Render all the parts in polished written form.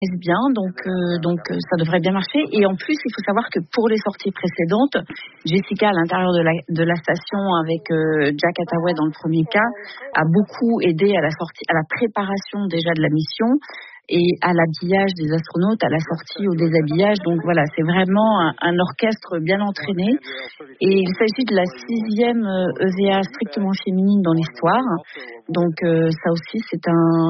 bien, donc ça devrait bien marcher. Et en plus, il faut savoir que pour les sorties précédentes, Jessica à l'intérieur de la station avec Jack Attaway dans le premier cas a beaucoup aidé à la sortie, à la préparation déjà de la mission et à l'habillage des astronautes, à la sortie au déshabillage. Donc voilà, c'est vraiment un orchestre bien entraîné. Et il s'agit de la 6e EVA strictement féminine dans l'histoire. Donc ça aussi, c'est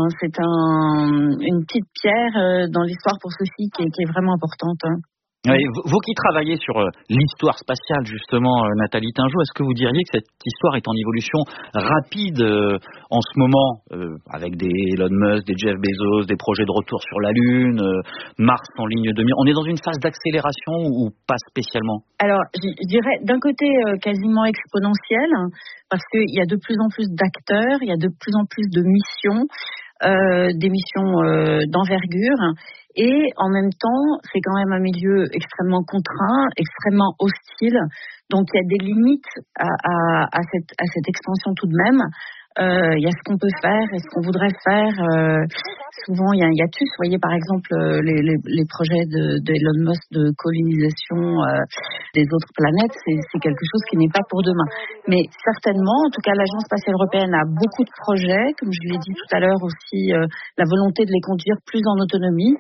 une petite pierre dans l'histoire pour Sophie qui est vraiment importante. Oui, vous qui travaillez sur l'histoire spatiale justement, Nathalie Tinjot, est-ce que vous diriez que cette histoire est en évolution rapide en ce moment, avec des Elon Musk, des Jeff Bezos, des projets de retour sur la Lune, Mars en ligne de mire? On est dans une phase d'accélération ou pas spécialement? Alors, je dirais d'un côté quasiment exponentielle, parce qu'il y a de plus en plus d'acteurs, il y a de plus en plus de missions, des missions d'envergure. Et en même temps, c'est quand même un milieu extrêmement contraint, extrêmement hostile. Donc il y a des limites à cette expansion tout de même. Il y a ce qu'on peut faire et ce qu'on voudrait faire. Souvent, il y a un hiatus. Vous voyez, par exemple, les projets d'Elon Musk de colonisation des autres planètes, c'est quelque chose qui n'est pas pour demain. Mais certainement, en tout cas, l'Agence spatiale européenne a beaucoup de projets, comme je l'ai dit tout à l'heure aussi, la volonté de les conduire plus en autonomie.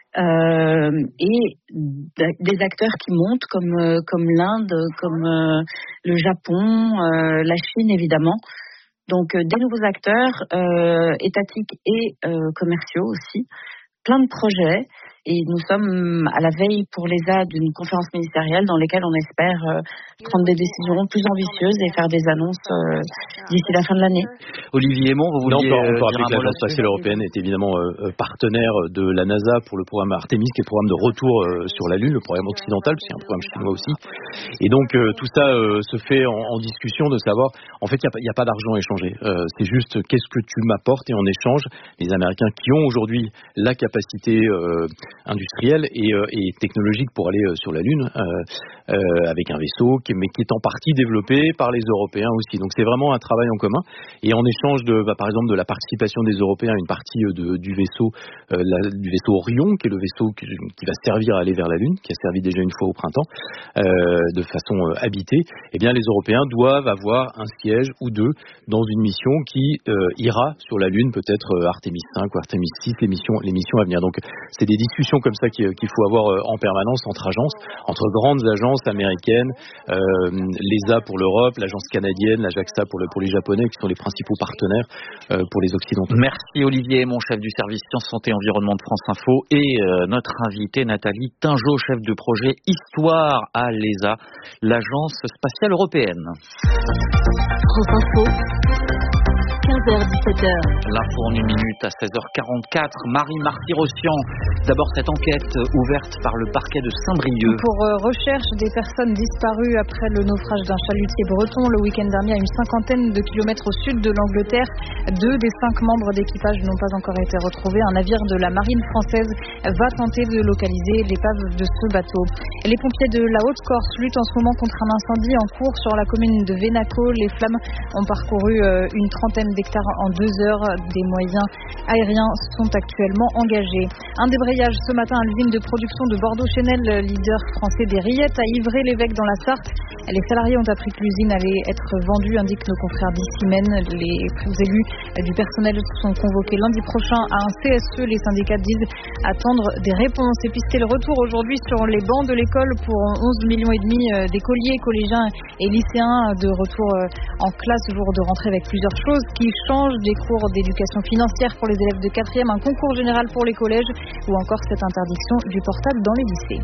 Et des acteurs qui montent comme l'Inde, comme le Japon, la Chine évidemment. Donc des nouveaux acteurs étatiques et commerciaux aussi, plein de projets. Et nous sommes à la veille pour l'ESA d'une conférence ministérielle dans laquelle on espère prendre des décisions plus ambitieuses et faire des annonces d'ici la fin de l'année. Olivier Aymon, vous vouliez on peut rappeler que l'Agence là-dessus spatiale européenne est évidemment partenaire de la NASA pour le programme Artemis, qui est le programme de retour sur la Lune, le programme occidental, parce qu'il y a un programme chinois aussi. Et donc tout ça se fait en discussion de savoir, en fait, il n'y a pas d'argent à échanger. C'est juste qu'est-ce que tu m'apportes, et en échange, les Américains qui ont aujourd'hui la capacité industrielle et technologique pour aller sur la Lune avec un vaisseau mais qui est en partie développé par les Européens aussi. Donc c'est vraiment un travail en commun, et en échange par exemple de la participation des Européens à une partie du vaisseau Orion, qui est le vaisseau qui va servir à aller vers la Lune, qui a servi déjà une fois au printemps de façon habitée. Eh bien les Européens doivent avoir un siège ou deux dans une mission qui ira sur la Lune, peut-être Artemis 5 ou Artemis 6, les missions à venir. Donc c'est des discussions comme ça qu'il faut avoir en permanence entre agences, entre grandes agences américaines, l'ESA pour l'Europe, l'agence canadienne, la JAXA pour les Japonais, qui sont les principaux partenaires pour les Occidentaux. Merci Olivier Aymon, chef du service Sciences, Santé, Environnement de France Info, et notre invitée Nathalie Tinjot, chef de projet Histoire à l'ESA, l'agence spatiale européenne. France Info. 15h-17h. L'info en une minute à 16h44. Marie Marty-Rossian. D'abord cette enquête ouverte par le parquet de Saint-Brieuc. Pour recherche des personnes disparues après le naufrage d'un chalutier breton le week-end dernier à une cinquantaine de kilomètres au sud de l'Angleterre. 2 des 5 membres d'équipage n'ont pas encore été retrouvés. Un navire de la marine française va tenter de localiser l'épave de ce bateau. Les pompiers de la Haute-Corse luttent en ce moment contre un incendie en cours sur la commune de Vénaco. Les flammes ont parcouru une trentaine d'hectares en 2 heures. Des moyens aériens sont actuellement engagés. Un débrayage ce matin à l'usine de production de Bordeaux-Chenel, leader français des rillettes, à Ivry-l'Évêque dans la Sarthe. Les salariés ont appris que l'usine allait être vendue, indiquent nos confrères d'Issimène. Les élus du personnel sont convoqués lundi prochain à un CSE. Les syndicats disent attendre des réponses. Et puis c'est le retour aujourd'hui sur les bancs de l'école pour 11,5 millions d'écoliers, collégiens et lycéens de retour en classe, jour de rentrée avec plusieurs choses qui changent, des cours d'éducation financière pour les élèves de 4e, un concours général pour les collèges ou encore cette interdiction du portable dans les lycées.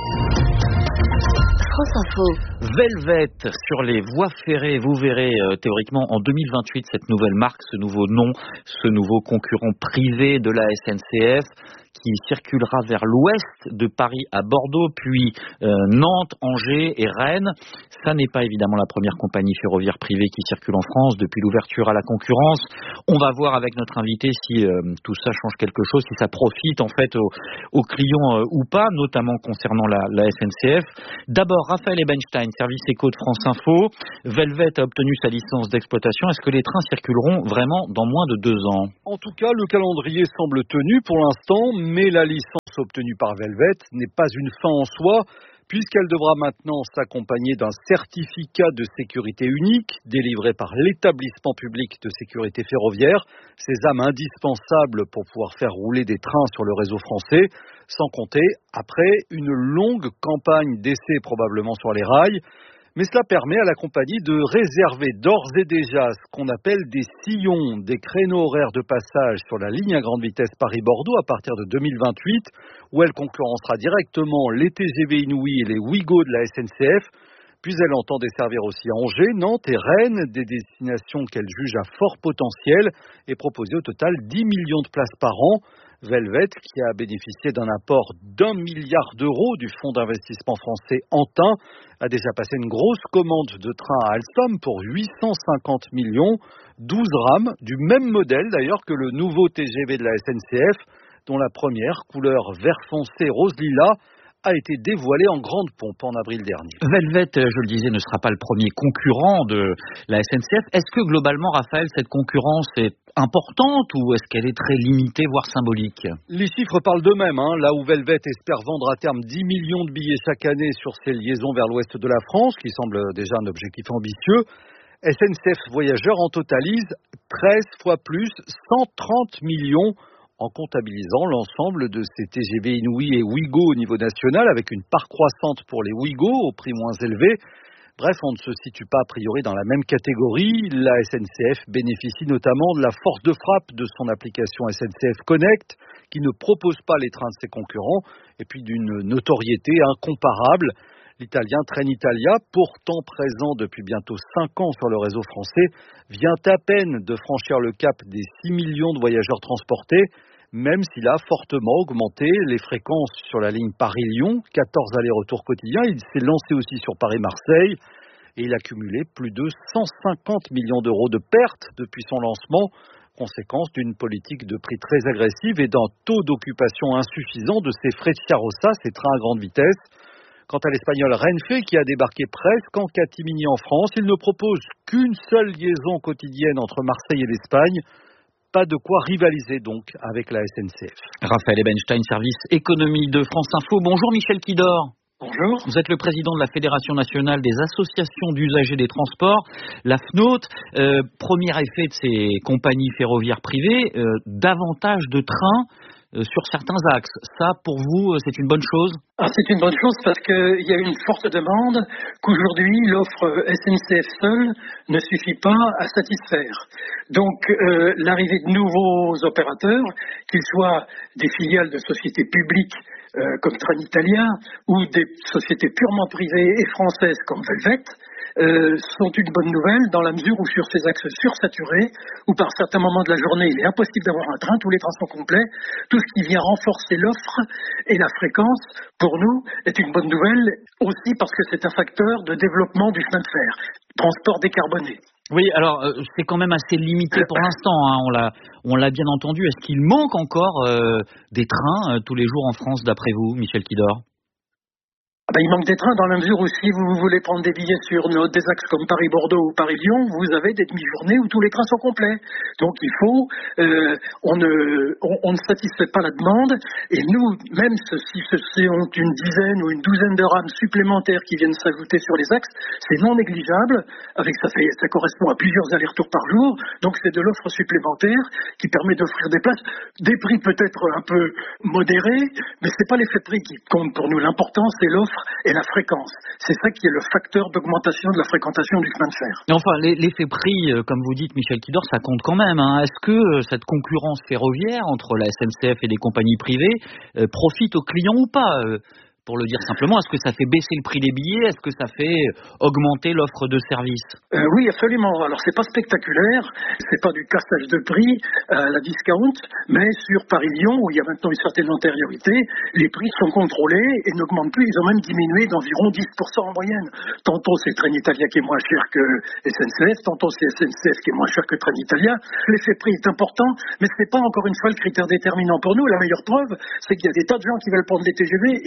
France Info. Velvet sur les voies ferrées, vous verrez théoriquement en 2028 cette nouvelle marque, ce nouveau nom, ce nouveau concurrent privé de la SNCF qui circulera vers l'ouest de Paris à Bordeaux, puis Nantes, Angers et Rennes. Ça n'est pas évidemment la première compagnie ferroviaire privée qui circule en France depuis l'ouverture à la concurrence. On va voir avec notre invité si tout ça change quelque chose, si ça profite en fait aux clients ou pas, notamment concernant la SNCF. D'abord, Raphaël Ebenstein, service éco de France Info. Velvet a obtenu sa licence d'exploitation. Est-ce que les trains circuleront vraiment dans moins de 2 ans ? En tout cas, le calendrier semble tenu pour l'instant, mais la licence obtenue par Velvet n'est pas une fin en soi, puisqu'elle devra maintenant s'accompagner d'un certificat de sécurité unique délivré par l'établissement public de sécurité ferroviaire, sésame indispensable pour pouvoir faire rouler des trains sur le réseau français, sans compter, après, une longue campagne d'essais probablement sur les rails. Mais cela permet à la compagnie de réserver d'ores et déjà ce qu'on appelle des sillons, des créneaux horaires de passage sur la ligne à grande vitesse Paris-Bordeaux à partir de 2028, où elle concurrencera directement les TGV Inouï et les Ouigo de la SNCF. Puis elle entend desservir aussi Angers, Nantes et Rennes, des destinations qu'elle juge à fort potentiel, et proposer au total 10 millions de places par an. Velvet, qui a bénéficié d'un apport d'1 milliard d'euros du fonds d'investissement français Antin, a déjà passé une grosse commande de train à Alstom pour 850 millions, 12 rames, du même modèle d'ailleurs que le nouveau TGV de la SNCF, dont la première, couleur vert foncé rose lilas, a été dévoilée en grande pompe en avril dernier. Velvet, je le disais, ne sera pas le premier concurrent de la SNCF. Est-ce que globalement, Raphaël, cette concurrence est importante ou est-ce qu'elle est très limitée, voire symbolique ? Les chiffres parlent d'eux-mêmes. Là où Velvet espère vendre à terme 10 millions de billets chaque année sur ses liaisons vers l'ouest de la France, qui semble déjà un objectif ambitieux, SNCF Voyageurs en totalise 13 fois plus, 130 millions en comptabilisant l'ensemble de ces TGV Inouï et Ouigo au niveau national, avec une part croissante pour les Ouigo au prix moins élevé. Bref, on ne se situe pas a priori dans la même catégorie. La SNCF bénéficie notamment de la force de frappe de son application SNCF Connect, qui ne propose pas les trains de ses concurrents, et puis d'une notoriété incomparable. L'italien Trenitalia, pourtant présent depuis bientôt 5 ans sur le réseau français, vient à peine de franchir le cap des 6 millions de voyageurs transportés, même s'il a fortement augmenté les fréquences sur la ligne Paris-Lyon, 14 allers-retours quotidiens. Il s'est lancé aussi sur Paris-Marseille et il a cumulé plus de 150 millions d'euros de pertes depuis son lancement, conséquence d'une politique de prix très agressive et d'un taux d'occupation insuffisant de ses Frecciarossa, ces trains à grande vitesse. Quant à l'espagnol Renfe, qui a débarqué presque en catimini en France, il ne propose qu'une seule liaison quotidienne entre Marseille et l'Espagne. Pas de quoi rivaliser donc avec la SNCF. Raphaël Ebenstein, service économie de France Info. Bonjour Michel Kidor. Bonjour. Vous êtes le président de la Fédération nationale des associations d'usagers des transports, la FNOT. Premier effet de ces compagnies ferroviaires privées, davantage de trains sur certains axes. Ça, pour vous, c'est une bonne chose ? C'est une bonne chose parce qu'il y a une forte demande qu'aujourd'hui, l'offre SNCF seule ne suffit pas à satisfaire. Donc, l'arrivée de nouveaux opérateurs, qu'ils soient des filiales de sociétés publiques comme Trenitalia ou des sociétés purement privées et françaises comme Velvet, sont une bonne nouvelle dans la mesure où sur ces axes sursaturés, où par certains moments de la journée il est impossible d'avoir un train, tous les trains sont complets, tout ce qui vient renforcer l'offre et la fréquence, pour nous, est une bonne nouvelle aussi parce que c'est un facteur de développement du chemin de fer, transport décarboné. Oui, alors c'est quand même assez limité pour l'instant, on l'a bien entendu. Est-ce qu'il manque encore des trains tous les jours en France d'après vous, Michel Kidor ? Il manque des trains dans la mesure où si vous voulez prendre des billets sur des axes comme Paris-Bordeaux ou Paris-Lyon, vous avez des demi-journées où tous les trains sont complets. Donc il faut, on ne satisfait pas la demande et nous, même si ce sont une dizaine ou une douzaine de rames supplémentaires qui viennent s'ajouter sur les axes, c'est non négligeable, ça correspond à plusieurs allers-retours par jour, donc c'est de l'offre supplémentaire qui permet d'offrir des places, des prix peut-être un peu modérés, mais c'est pas l'effet prix qui compte pour nous. L'important c'est l'offre et la fréquence. C'est ça qui est le facteur d'augmentation de la fréquentation du chemin de fer. Et enfin, l'effet prix, comme vous dites, Michel Kidor, ça compte quand même. Est-ce que cette concurrence ferroviaire entre la SNCF et les compagnies privées profite aux clients ou pas ? Pour le dire simplement, est-ce que ça fait baisser le prix des billets ? Est-ce que ça fait augmenter l'offre de services ? Oui, absolument. Alors, c'est pas spectaculaire, c'est pas du cassage de prix à la discount, mais sur Paris-Lyon, où il y a maintenant une certaine antériorité, les prix sont contrôlés et n'augmentent plus. Ils ont même diminué d'environ 10% en moyenne. Tantôt, c'est Trenitalia qui est moins cher que SNCF, tantôt, c'est SNCF qui est moins cher que Trenitalia. L'effet prix est important, mais c'est pas encore une fois le critère déterminant pour nous. La meilleure preuve, c'est qu'il y a des tas de gens qui veulent prendre des TGV et qui ne peuvent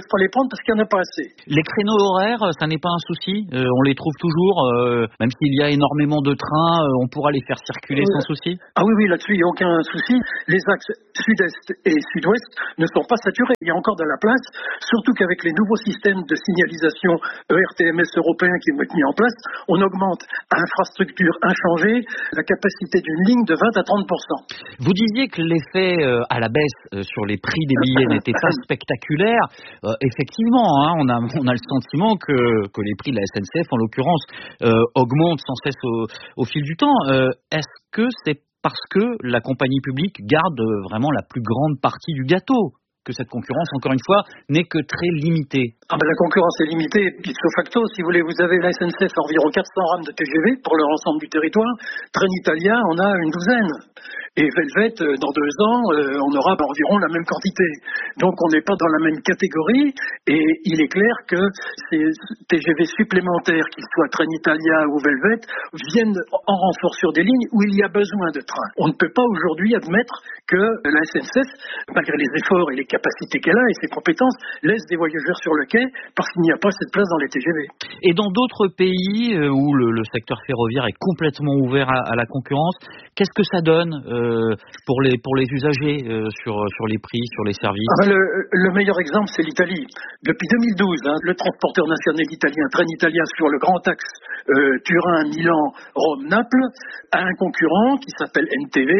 peuvent pas les prendre parce qu'il n'y en a pas assez. Les créneaux horaires, ça n'est pas un souci. On les trouve toujours, même s'il y a énormément de trains, on pourra les faire circuler sans souci. Ah oui, là-dessus, il n'y a aucun souci. Les axes sud-est et sud-ouest ne sont pas saturés. Il y a encore de la place, surtout qu'avec les nouveaux systèmes de signalisation ERTMS européens qui vont être mis en place, on augmente à infrastructure inchangée la capacité d'une ligne de 20 à 30%. Vous disiez que l'effet à la baisse sur les prix des billets n'était pas spectaculaire. Effectivement, hein, on a le sentiment que les prix de la SNCF, en l'occurrence, augmentent sans cesse au fil du temps. Est-ce que c'est parce que la compagnie publique garde vraiment la plus grande partie du gâteau, que cette concurrence, encore une fois, n'est que très limitée? La concurrence est limitée, ipso facto. Si vous voulez, vous avez la SNCF environ 400 rames de TGV pour l'ensemble du territoire. Trenitalia en a une douzaine. Et Velvet, dans 2 ans, on aura environ la même quantité. Donc on n'est pas dans la même catégorie. Et il est clair que ces TGV supplémentaires, qu'ils soient Trenitalia ou Velvet, viennent en renfort sur des lignes où il y a besoin de trains. On ne peut pas aujourd'hui admettre que la SNCF, malgré les efforts et les capacités qu'elle a et ses compétences, laisse des voyageurs sur le quai parce qu'il n'y a pas cette place dans les TGV. Et dans d'autres pays où le secteur ferroviaire est complètement ouvert à la concurrence, qu'est-ce que ça donne pour les usagers sur les prix, sur les services? Le meilleur exemple, c'est l'Italie. Depuis 2012, le transporteur national italien Trenitalia sur le grand axe Turin, Milan, Rome, Naples a un concurrent qui s'appelle NTV,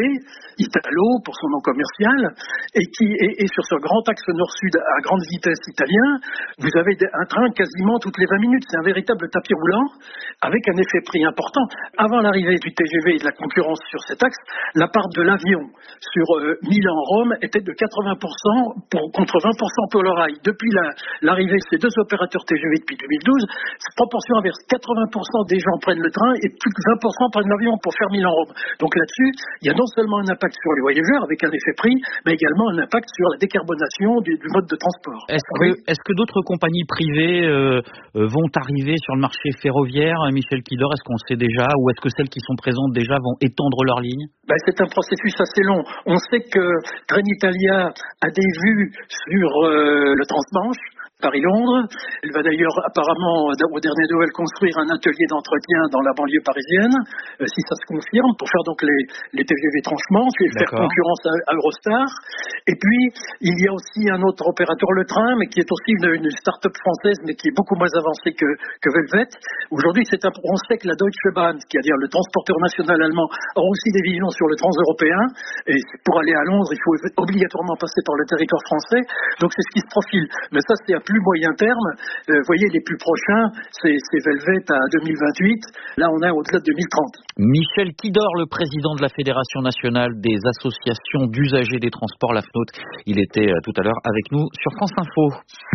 Italo pour son nom commercial, et qui est sur ce grand axe nord-sud à grande vitesse italien. Vous avez un train quasiment toutes les 20 minutes. C'est un véritable tapis roulant avec un effet prix important. Avant l'arrivée du TGV et de la concurrence sur cet axe, la part de l'avion sur Milan-Rome était de 80% contre 20% pour le rail. Depuis l'arrivée de ces 2 opérateurs TGV depuis 2012, cette proportion inverse. 80% des gens prennent le train et plus de 20% prennent l'avion pour faire Milan-Rome. Donc là-dessus, il y a non seulement un impact sur les voyageurs avec un effet prix, mais également un impact sur la décarbonation du mode de transport. Est-ce que d'autres compagnies privées vont arriver sur le marché ferroviaire, Michel Kidor? Est-ce qu'on sait déjà, ou est-ce que celles qui sont présentes déjà vont étendre leurs lignes? C'est un processus assez long. On sait que Trenitalia a des vues sur le Transmanche, Paris-Londres. Elle va d'ailleurs apparemment, aux dernières nouvelles, construire un atelier d'entretien dans la banlieue parisienne, si ça se confirme, pour faire donc les TGV Transmanche et faire concurrence à Eurostar. Et puis, il y a aussi un autre opérateur, le train, mais qui est aussi une start-up française, mais qui est beaucoup moins avancée que Velvet. Aujourd'hui, on sait que la Deutsche Bahn, c'est-à-dire le transporteur national allemand, a aussi des visions sur le transeuropéen. Et pour aller à Londres, il faut obligatoirement passer par le territoire français. Donc, c'est ce qui se profile. Mais ça, c'est à plus moyen terme. Vous voyez, les plus prochains, c'est Velvet à 2028. Là, on est au-delà de 2030. Michel Kidor, le président de la Fédération nationale des associations d'usagers des transports, la FNOT. Il était tout à l'heure avec nous sur France Info.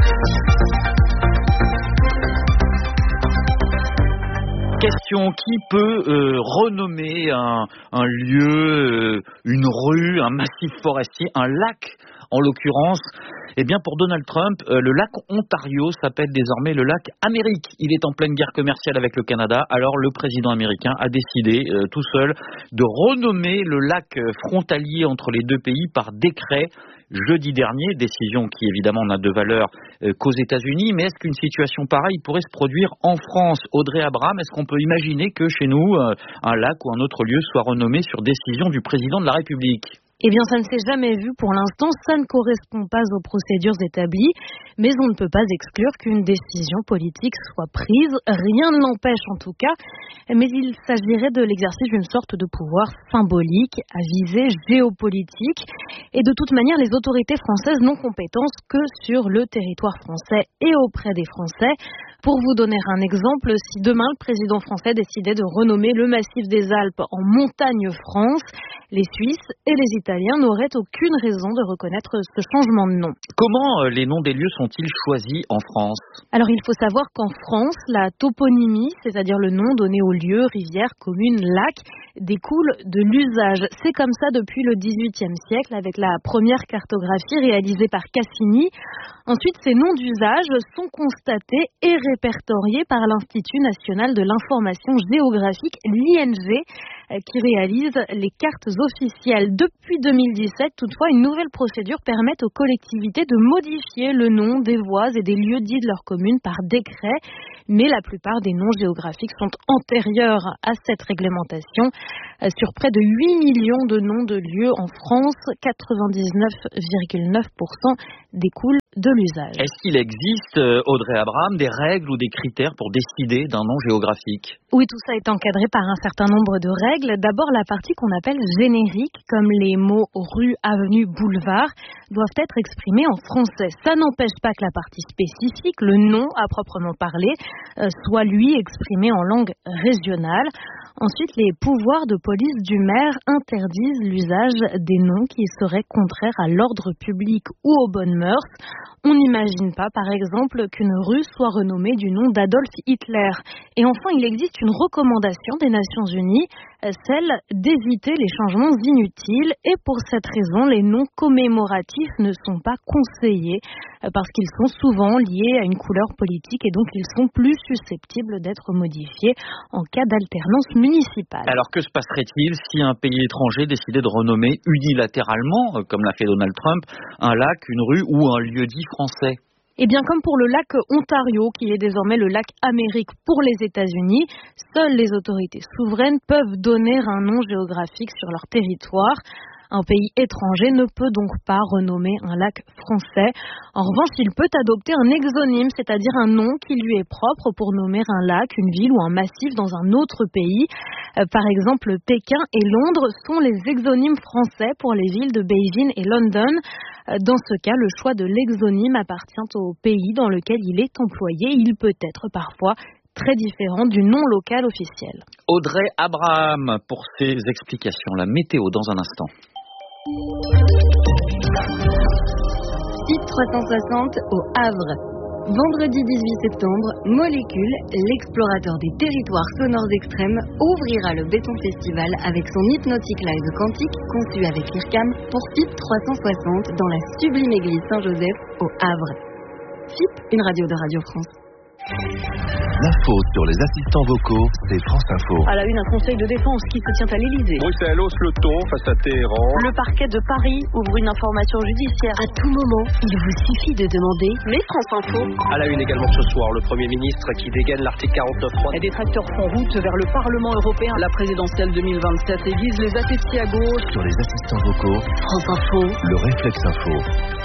Question: qui peut renommer un lieu, une rue, un massif forestier, un lac en l'occurrence? Eh bien, pour Donald Trump, le lac Ontario s'appelle désormais le lac Amérique. Il est en pleine guerre commerciale avec le Canada. Alors, le président américain a décidé, tout seul, de renommer le lac frontalier entre les 2 pays par décret jeudi dernier. Décision qui, évidemment, n'a de valeur qu'aux États-Unis. Mais est-ce qu'une situation pareille pourrait se produire en France? Audrey Abraham, est-ce qu'on peut imaginer que chez nous, un lac ou un autre lieu soit renommé sur décision du président de la République? Eh bien, ça ne s'est jamais vu pour l'instant, ça ne correspond pas aux procédures établies, mais on ne peut pas exclure qu'une décision politique soit prise. Rien ne l'empêche en tout cas, mais il s'agirait de l'exercice d'une sorte de pouvoir symbolique à visée géopolitique. Et de toute manière, les autorités françaises n'ont compétence que sur le territoire français et auprès des Français. Pour vous donner un exemple, si demain le président français décidait de renommer le massif des Alpes en Montagne France, les Suisses et les Italiens n'auraient aucune raison de reconnaître ce changement de nom. Comment les noms des lieux sont-ils choisis en France? Alors il faut savoir qu'en France, la toponymie, c'est-à-dire le nom donné aux lieux, rivières, communes, lacs, découle de l'usage. C'est comme ça depuis le XVIIIe siècle avec la première cartographie réalisée par Cassini. Ensuite, ces noms d'usage sont constatés et répertoriés par l'Institut national de l'information géographique, l'ING. qui réalise les cartes officielles. Depuis 2017, toutefois, une nouvelle procédure permet aux collectivités de modifier le nom des voies et des lieux dits de leur commune par décret. Mais la plupart des noms géographiques sont antérieurs à cette réglementation. Sur près de 8 millions de noms de lieux en France, 99,9% découlent de l'usage. Est-ce qu'il existe, Audrey Abraham, des règles ou des critères pour décider d'un nom géographique ? Oui, tout ça est encadré par un certain nombre de règles. D'abord, la partie qu'on appelle générique, comme les mots rue, avenue, boulevard, doivent être exprimés en français. Ça n'empêche pas que la partie spécifique, le nom à proprement parler, soit lui exprimé en langue régionale. Ensuite, les pouvoirs de police du maire interdisent l'usage des noms qui seraient contraires à l'ordre public ou aux bonnes mœurs. On n'imagine pas, par exemple, qu'une rue soit renommée du nom d'Adolf Hitler. Et enfin, il existe une recommandation des Nations Unies, celle d'éviter les changements inutiles. Et pour cette raison, les noms commémoratifs ne sont pas conseillés parce qu'ils sont souvent liés à une couleur politique et donc ils sont plus susceptibles d'être modifiés en cas d'alternance municipale. Alors que se passerait-il si un pays étranger décidait de renommer unilatéralement, comme l'a fait Donald Trump, un lac, une rue ou un lieu dit français ? Eh bien, comme pour le lac Ontario, qui est désormais le lac Amérique pour les États-Unis, seules les autorités souveraines peuvent donner un nom géographique sur leur territoire. Un pays étranger ne peut donc pas renommer un lac français. En revanche, il peut adopter un exonyme, c'est-à-dire un nom qui lui est propre pour nommer un lac, une ville ou un massif dans un autre pays. Par exemple, Pékin et Londres sont les exonymes français pour les villes de Beijing et London. Dans ce cas, le choix de l'exonyme appartient au pays dans lequel il est employé. Il peut être parfois très différent du nom local officiel. Audrey Abraham pour ses explications. La météo dans un instant. Site 360 au Havre. Vendredi 18 septembre, Molécule, l'explorateur des territoires sonores extrêmes, ouvrira le Béton Festival avec son Hypnotic Live quantique conçu avec l'IRCAM pour FIP 360 dans la sublime église Saint-Joseph au Havre. FIP, une radio de Radio France. L'info sur les assistants vocaux, c'est France Info. À la une, un conseil de défense qui se tient à l'Elysée. Bruxelles hausse le ton face à Téhéran. Le parquet de Paris ouvre une information judiciaire. À tout moment, il vous suffit de demander. Mais France Info. À la une également ce soir, le Premier ministre qui dégaine l'article 49.3. Les détracteurs font route vers le Parlement européen. La présidentielle 2027 aiguise les appétits à gauche. Sur les assistants vocaux, France Info, le réflexe info.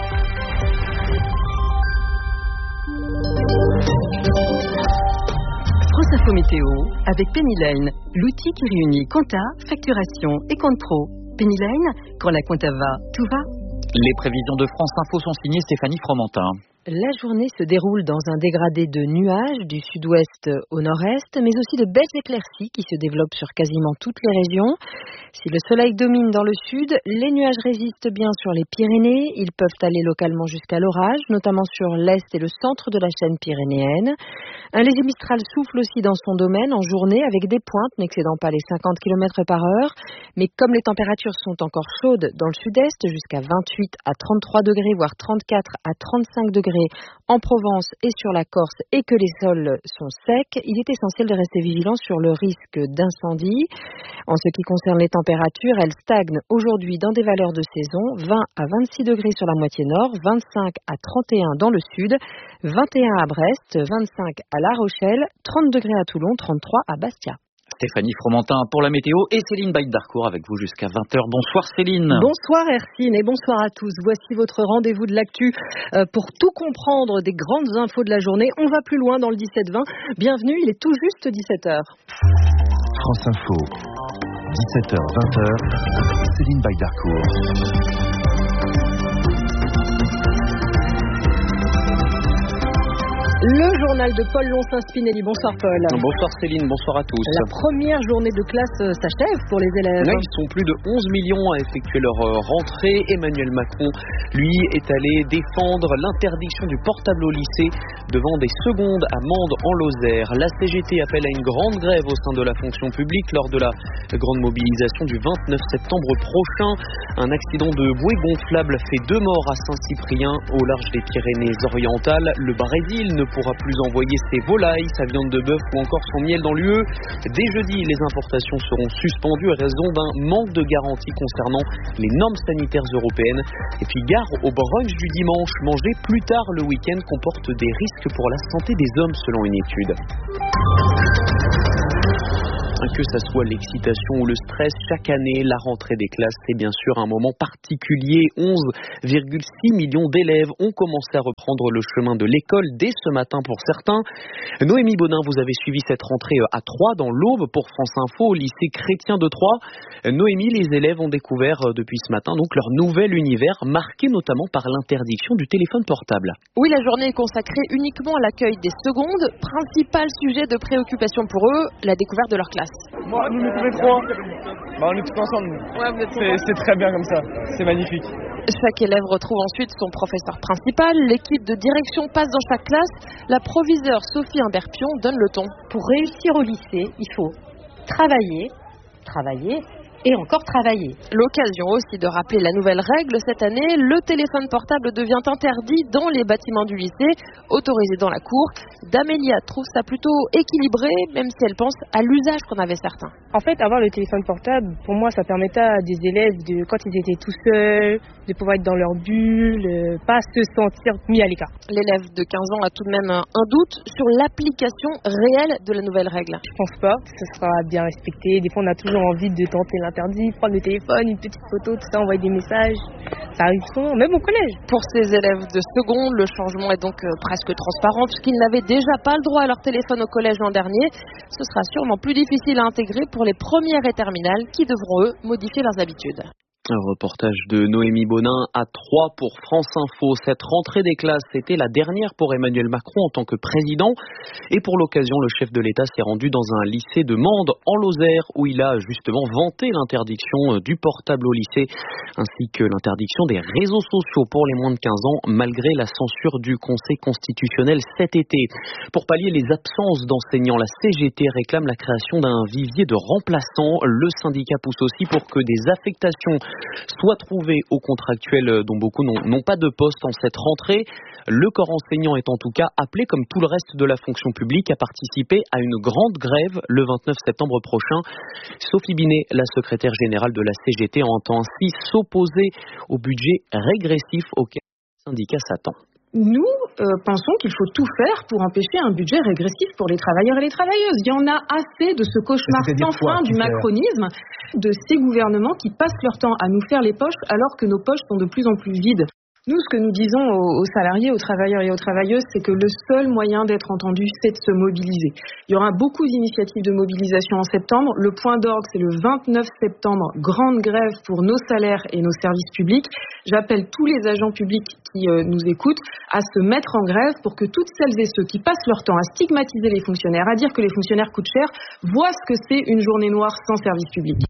France Info Météo avec Penny Lane, l'outil qui réunit compta, facturation et compte pro. Penny Lane, quand la compta va, tout va. Les prévisions de France Info sont signées Stéphanie Fromentin. La journée se déroule dans un dégradé de nuages du sud-ouest au nord-est, mais aussi de belles éclaircies qui se développent sur quasiment toutes les régions. Si le soleil domine dans le sud, les nuages résistent bien sur les Pyrénées. Ils peuvent aller localement jusqu'à l'orage, notamment sur l'est et le centre de la chaîne pyrénéenne. Un léger mistral souffle aussi dans son domaine en journée avec des pointes n'excédant pas les 50 km par heure. Mais comme les températures sont encore chaudes dans le sud-est, jusqu'à 28 à 33 degrés, voire 34 à 35 degrés en Provence et sur la Corse et que les sols sont secs, il est essentiel de rester vigilant sur le risque d'incendie. En ce qui concerne les températures, elles stagnent aujourd'hui dans des valeurs de saison, 20 à 26 degrés sur la moitié nord, 25 à 31 dans le sud, 21 à Brest, 25 à La Rochelle, 30 degrés à Toulon, 33 à Bastia. Stéphanie Fromentin pour la météo et Céline Baïd-Darcourt avec vous jusqu'à 20h. Bonsoir Céline. Bonsoir Hercine et bonsoir à tous. Voici votre rendez-vous de l'actu pour tout comprendre des grandes infos de la journée. On va plus loin dans le 17-20. Bienvenue, il est tout juste 17h. France Info, 17h, 20h, Céline Baïd-Darcourt. Le journal de Paul Lonsin-Spinelli. Bonsoir Paul. Bonsoir Céline, bonsoir à tous. La première journée de classe s'achève pour les élèves. Là, ils sont plus de 11 millions à effectuer leur rentrée. Emmanuel Macron, lui, est allé défendre l'interdiction du portable au lycée devant des secondes amendes en Lozère. La CGT appelle à une grande grève au sein de la fonction publique lors de la grande mobilisation du 29 septembre prochain. Un accident de bouée gonflable fait 2 morts à Saint-Cyprien au large des Pyrénées-Orientales. Le Brésil ne pourra plus envoyer ses volailles, sa viande de bœuf ou encore son miel dans l'UE. Dès jeudi, les importations seront suspendues à raison d'un manque de garantie concernant les normes sanitaires européennes. Et puis gare au brunch du dimanche, manger plus tard le week-end comporte des risques pour la santé des hommes selon une étude. Que ça soit l'excitation ou le stress, chaque année, la rentrée des classes, c'est bien sûr un moment particulier. 11,6 millions d'élèves ont commencé à reprendre le chemin de l'école dès ce matin pour certains. Noémie Bonin, vous avez suivi cette rentrée à Troyes dans l'Aube pour France Info au lycée chrétien de Troyes. Noémie, les élèves ont découvert depuis ce matin donc leur nouvel univers, marqué notamment par l'interdiction du téléphone portable. Oui, la journée est consacrée uniquement à l'accueil des secondes. Principal sujet de préoccupation pour eux, la découverte de leur classe. Moi, nous tous les trois, on est tous ensemble. Ouais, c'est très bien comme ça, c'est magnifique. Chaque élève retrouve ensuite son professeur principal, l'équipe de direction passe dans chaque classe, la proviseure Sophie Imberpion donne le ton. Pour réussir au lycée, il faut travailler et encore travailler. L'occasion aussi de rappeler la nouvelle règle cette année, le téléphone portable devient interdit dans les bâtiments du lycée, autorisé dans la cour. D'Amélia trouve ça plutôt équilibré, même si elle pense à l'usage qu'en avaient certains. En fait, avoir le téléphone portable, pour moi, ça permettait à des élèves, quand ils étaient tout seuls, de pouvoir être dans leur bulle, pas se sentir mis à l'écart. L'élève de 15 ans a tout de même un doute sur l'application réelle de la nouvelle règle. Je pense pas que ce sera bien respecté. Des fois, on a toujours envie de tenter l'interdit, prendre le téléphone, une petite photo, tout ça, envoyer des messages. Ça arrive souvent, même au collège. Pour ces élèves de seconde, le changement est donc presque transparent puisqu'ils n'avaient déjà pas le droit à leur téléphone au collège l'an dernier. Ce sera sûrement plus difficile à intégrer pour les premières et terminales qui devront, eux, modifier leurs habitudes. Un reportage de Noémie Bonin à Troyes pour France Info. Cette rentrée des classes, c'était la dernière pour Emmanuel Macron en tant que président. Et pour l'occasion, le chef de l'État s'est rendu dans un lycée de Mende, en Lozère, où il a justement vanté l'interdiction du portable au lycée, ainsi que l'interdiction des réseaux sociaux pour les moins de 15 ans, malgré la censure du Conseil constitutionnel cet été. Pour pallier les absences d'enseignants, la CGT réclame la création d'un vivier de remplaçants. Le syndicat pousse aussi pour que des affectations soit trouvé aux contractuels dont beaucoup n'ont pas de poste en cette rentrée. Le corps enseignant est en tout cas appelé, comme tout le reste de la fonction publique, à participer à une grande grève le 29 septembre prochain. Sophie Binet, la secrétaire générale de la CGT, entend ainsi s'opposer au budget régressif auquel le syndicat s'attend. Nous pensons qu'il faut tout faire pour empêcher un budget régressif pour les travailleurs et les travailleuses. Il y en a assez de ce cauchemar sans fin du macronisme, de ces gouvernements qui passent leur temps à nous faire les poches alors que nos poches sont de plus en plus vides. Nous, ce que nous disons aux salariés, aux travailleurs et aux travailleuses, c'est que le seul moyen d'être entendu, c'est de se mobiliser. Il y aura beaucoup d'initiatives de mobilisation en septembre. Le point d'orgue, c'est le 29 septembre, grande grève pour nos salaires et nos services publics. J'appelle tous les agents publics qui nous écoutent à se mettre en grève pour que toutes celles et ceux qui passent leur temps à stigmatiser les fonctionnaires, à dire que les fonctionnaires coûtent cher, voient ce que c'est une journée noire sans service public.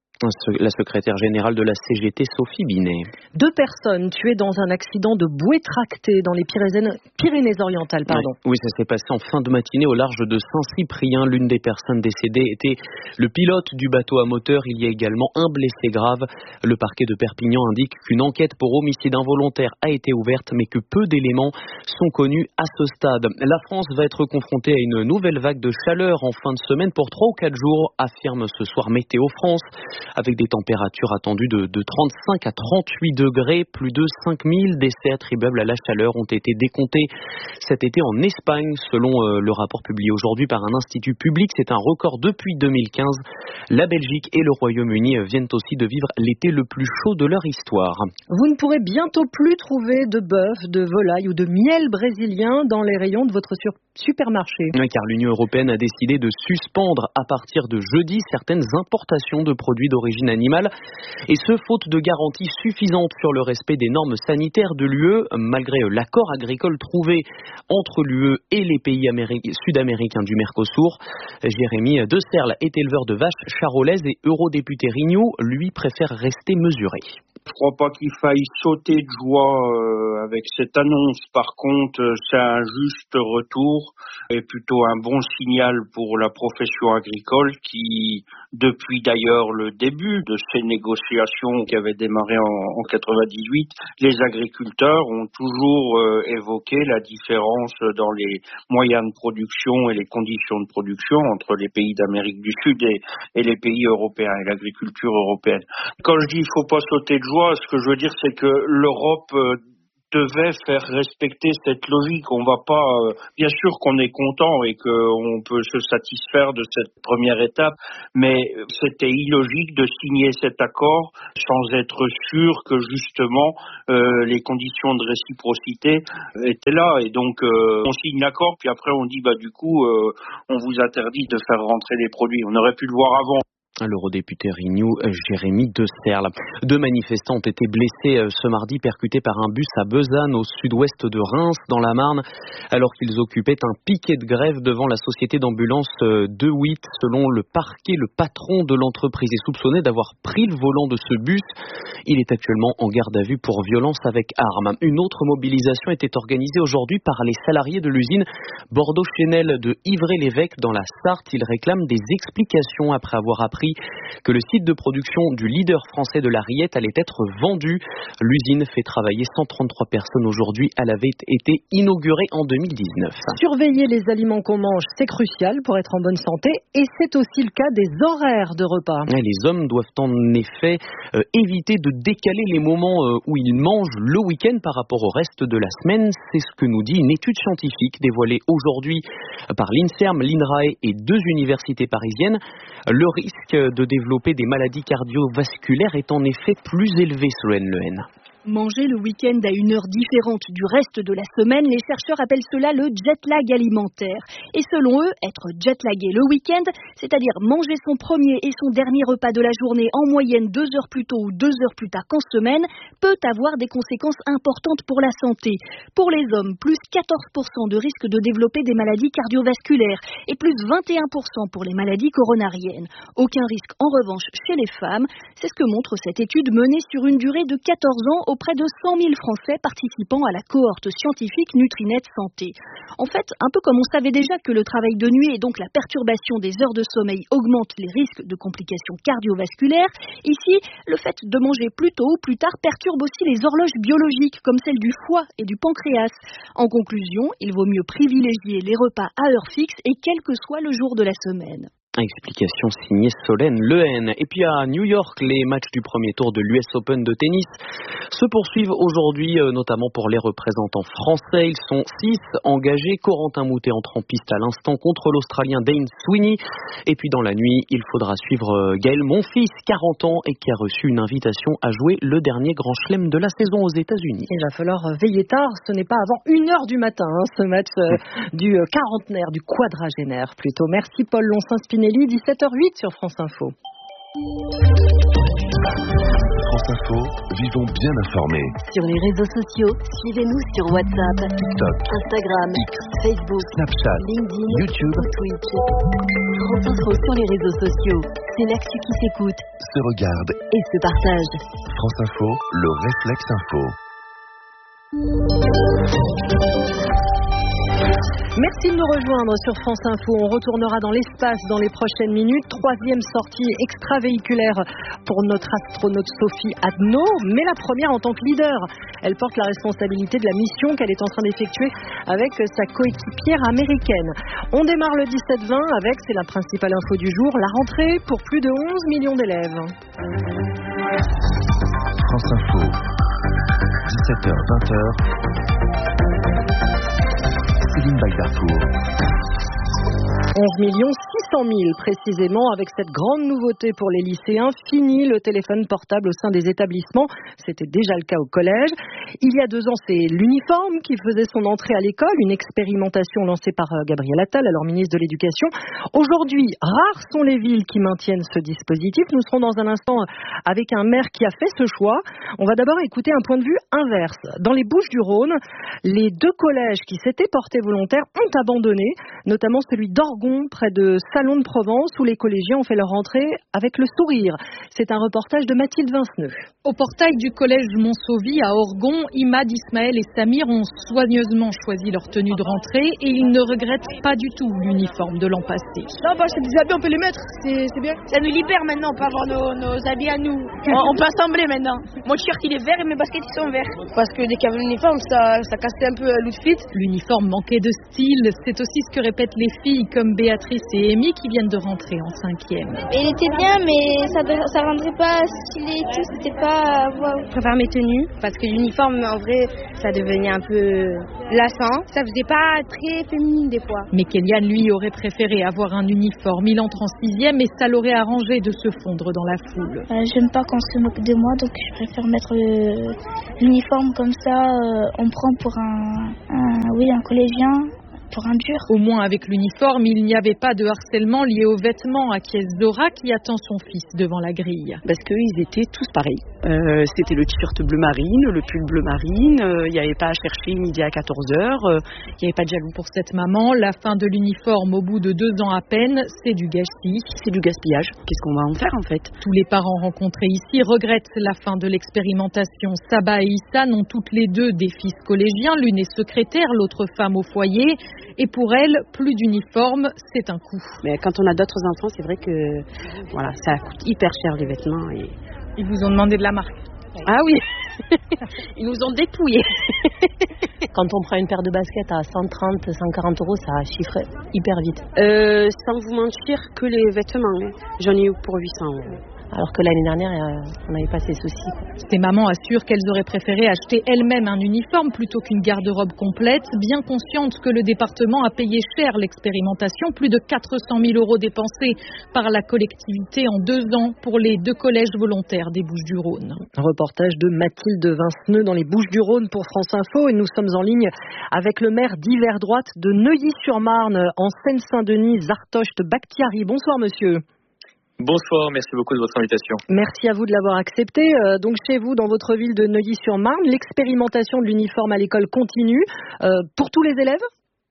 La secrétaire générale de la CGT, Sophie Binet. 2 personnes tuées dans un accident de bouée tractée dans les Pyrénées-Orientales. Oui, ça s'est passé en fin de matinée au large de Saint-Cyprien. L'une des personnes décédées était le pilote du bateau à moteur. Il y a également un blessé grave. Le parquet de Perpignan indique qu'une enquête pour homicide involontaire a été ouverte, mais que peu d'éléments sont connus à ce stade. La France va être confrontée à une nouvelle vague de chaleur en fin de semaine pour 3 ou 4 jours, affirme ce soir Météo France, avec des températures attendues de 35 à 38 degrés. Plus de 5000 décès attribuables à la chaleur ont été décomptés cet été en Espagne, selon le rapport publié aujourd'hui par un institut public. C'est un record depuis 2015. La Belgique et le Royaume-Uni viennent aussi de vivre l'été le plus chaud de leur histoire. Vous ne pourrez bientôt plus trouver de bœuf, de volaille ou de miel brésilien dans les rayons de votre supermarché. Oui, car l'Union européenne a décidé de suspendre à partir de jeudi certaines importations de produits d'origine animale, et ce, faute de garanties suffisantes sur le respect des normes sanitaires de l'UE, malgré l'accord agricole trouvé entre l'UE et les pays sud-américains du Mercosur. Jérémy Deserle est éleveur de vaches charolaises et eurodéputé Renew, lui préfère rester mesuré. Je crois pas qu'il faille sauter de joie avec cette annonce. Par contre, c'est un juste retour et plutôt un bon signal pour la profession agricole qui, depuis d'ailleurs le début de ces négociations qui avaient démarré en 98, les agriculteurs ont toujours évoqué la différence dans les moyens de production et les conditions de production entre les pays d'Amérique du Sud et les pays européens et l'agriculture européenne. Quand je dis il faut pas sauter de joie, ce que je veux dire c'est que l'Europe devait faire respecter cette logique. On va pas, bien sûr qu'on est content et qu'on peut se satisfaire de cette première étape, mais c'était illogique de signer cet accord sans être sûr que justement les conditions de réciprocité étaient là. Et donc on signe l'accord, puis après on dit du coup on vous interdit de faire rentrer les produits. On aurait pu le voir avant. L'eurodéputé Renew, Jérémy Desterle. 2 manifestants ont été blessés ce mardi, percutés par un bus à Besanne, au sud-ouest de Reims, dans la Marne, alors qu'ils occupaient un piquet de grève devant la société d'ambulance de Witt. Selon le parquet, le patron de l'entreprise est soupçonné d'avoir pris le volant de ce bus. Il est actuellement en garde à vue pour violence avec arme. Une autre mobilisation était organisée aujourd'hui par les salariés de l'usine Bordeaux-Chenel de Ivray-l'Évêque dans la Sarthe. Ils réclament des explications après avoir appris que le site de production du leader français de la rillette allait être vendu. L'usine fait travailler 133 personnes aujourd'hui. Elle avait été inaugurée en 2019. Surveiller les aliments qu'on mange, c'est crucial pour être en bonne santé et c'est aussi le cas des horaires de repas. Les hommes doivent en effet éviter de décaler les moments où ils mangent le week-end par rapport au reste de la semaine. C'est ce que nous dit une étude scientifique dévoilée aujourd'hui par l'INSERM, l'INRAE et 2 universités parisiennes. Le risque de développer des maladies cardiovasculaires est en effet plus élevé, Solène Lehen. Manger le week-end à une heure différente du reste de la semaine, les chercheurs appellent cela le jet lag alimentaire. Et selon eux, être jet-lagué le week-end, c'est-à-dire manger son premier et son dernier repas de la journée en moyenne 2 heures plus tôt ou 2 heures plus tard qu'en semaine, peut avoir des conséquences importantes pour la santé. Pour les hommes, plus 14% de risque de développer des maladies cardiovasculaires et plus 21% pour les maladies coronariennes. Aucun risque en revanche chez les femmes. C'est ce que montre cette étude menée sur une durée de 14 ans auprès de 100 000 Français participant à la cohorte scientifique Nutrinet Santé. En fait, un peu comme on savait déjà que le travail de nuit et donc la perturbation des heures de sommeil augmente les risques de complications cardiovasculaires, ici, le fait de manger plus tôt ou plus tard perturbe aussi les horloges biologiques comme celle du foie et du pancréas. En conclusion, il vaut mieux privilégier les repas à heure fixe et quel que soit le jour de la semaine. Explication signée Solène Lehen. Et puis à New York, les matchs du premier tour de l'US Open de tennis se poursuivent aujourd'hui, notamment pour les représentants français. Ils sont 6 engagés. Corentin Moutet entre en piste à l'instant contre l'Australien Dane Sweeney. Et puis dans la nuit, il faudra suivre Gaël Monfils, 40 ans, et qui a reçu une invitation à jouer le dernier grand chelem de la saison aux États-Unis. Il va falloir veiller tard. Ce n'est pas avant 1h du matin, ce match du quarantenaire, du quadragénaire plutôt. Merci Paul Lonsin-Spinelli. 17h08 sur France Info. France Info, vivons bien informés. Sur les réseaux sociaux, suivez-nous sur WhatsApp, TikTok, Instagram, X, Facebook, Snapchat, LinkedIn, YouTube ou Twitch. France Info sur les réseaux sociaux, c'est l'actu qui s'écoute, se regarde et se partage. France Info, le réflexe info. Merci de nous rejoindre sur France Info. On retournera dans l'espace dans les prochaines minutes. 3e sortie extravéhiculaire pour notre astronaute Sophie Adno, mais la première en tant que leader. Elle porte la responsabilité de la mission qu'elle est en train d'effectuer avec sa coéquipière américaine. On démarre le 17-20 avec, c'est la principale info du jour, la rentrée pour plus de 11 millions d'élèves. France Info, 17h-20h. Céline Baïdarcourt. 11 600 000 précisément, avec cette grande nouveauté pour les lycéens. Fini le téléphone portable au sein des établissements. C'était déjà le cas au collège. Il y a 2 ans, c'est l'uniforme qui faisait son entrée à l'école, une expérimentation lancée par Gabriel Attal, alors ministre de l'Éducation. Aujourd'hui, rares sont les villes qui maintiennent ce dispositif. Nous serons dans un instant avec un maire qui a fait ce choix. On va d'abord écouter un point de vue inverse. Dans les Bouches-du-Rhône, les 2 collèges qui s'étaient portés volontaires ont abandonné, notamment celui d'Orgon Orgon, près de Salon de Provence, où les collégiens ont fait leur entrée avec le sourire. C'est un reportage de Mathilde Vinceneux. Au portail du collège Montsauvis à Orgon, Imad, Ismaël et Samir ont soigneusement choisi leur tenue de rentrée et ils ne regrettent pas du tout l'uniforme de l'an passé. Non, c'est des habits, on peut les mettre, c'est bien. Ça nous libère maintenant, on peut avoir nos habits à nous. On peut assembler maintenant. Mon t-shirt il est vert et mes baskets ils sont verts. Parce que dès qu'il y avait l'uniforme, ça cassait un peu l'outfit. L'uniforme manquait de style, c'est aussi ce que répètent les filles comme Béatrice et Amy qui viennent de rentrer en 5e. Il était bien, mais ça rendrait pas stylé et tout, c'était pas... Wow. Je préfère mes tenues, parce que l'uniforme, en vrai, ça devenait un peu lassant. Ça faisait pas très féminine des fois. Mais Kéliane, lui, aurait préféré avoir un uniforme. Il entre en 6e et ça l'aurait arrangé de se fondre dans la foule. J'aime pas qu'on se moque de moi, donc je préfère mettre l'uniforme comme ça. On prend pour un collégien. Pour un dur. Au moins avec l'uniforme, il n'y avait pas de harcèlement lié aux vêtements, acquiesce Zora qui attend son fils devant la grille. Parce qu'ils étaient tous pareils. C'était le t-shirt bleu marine, le pull bleu marine, il n'y avait pas à chercher midi à 14h, il n'y avait pas de jaloux pour cette maman. La fin de l'uniforme au bout de 2 ans à peine, c'est du gâchis. C'est du gaspillage. Qu'est-ce qu'on va en faire en fait? Tous les parents rencontrés ici regrettent la fin de l'expérimentation. Saba et Issa ont toutes les deux des fils collégiens, l'une est secrétaire, l'autre femme au foyer. Et pour elle, plus d'uniforme, c'est un coût. Mais quand on a d'autres enfants, c'est vrai que voilà, ça coûte hyper cher les vêtements. Et... Ils vous ont demandé de la marque? Ah oui. Ils nous ont dépouillés. Quand on prend une paire de baskets à 130, 140 euros, ça chiffre hyper vite. Sans vous mentir, que les vêtements, j'en ai eu pour 800 euros. Alors que l'année dernière, on n'avait pas ces soucis. Ces mamans assurent qu'elles auraient préféré acheter elles-mêmes un uniforme plutôt qu'une garde-robe complète, bien conscientes que le département a payé cher l'expérimentation, plus de 400 000 euros dépensés par la collectivité en 2 ans pour les 2 collèges volontaires des Bouches-du-Rhône. Un reportage de Mathilde Vinceneux dans les Bouches-du-Rhône pour France Info et nous sommes en ligne avec le maire d'hiver droite de Neuilly-sur-Marne en Seine-Saint-Denis, Zartocht Bakhtiari. Bonsoir monsieur. Bonsoir, merci beaucoup de votre invitation. Merci à vous de l'avoir accepté. Donc chez vous, dans votre ville de Neuilly-sur-Marne, l'expérimentation de l'uniforme à l'école continue pour tous les élèves ?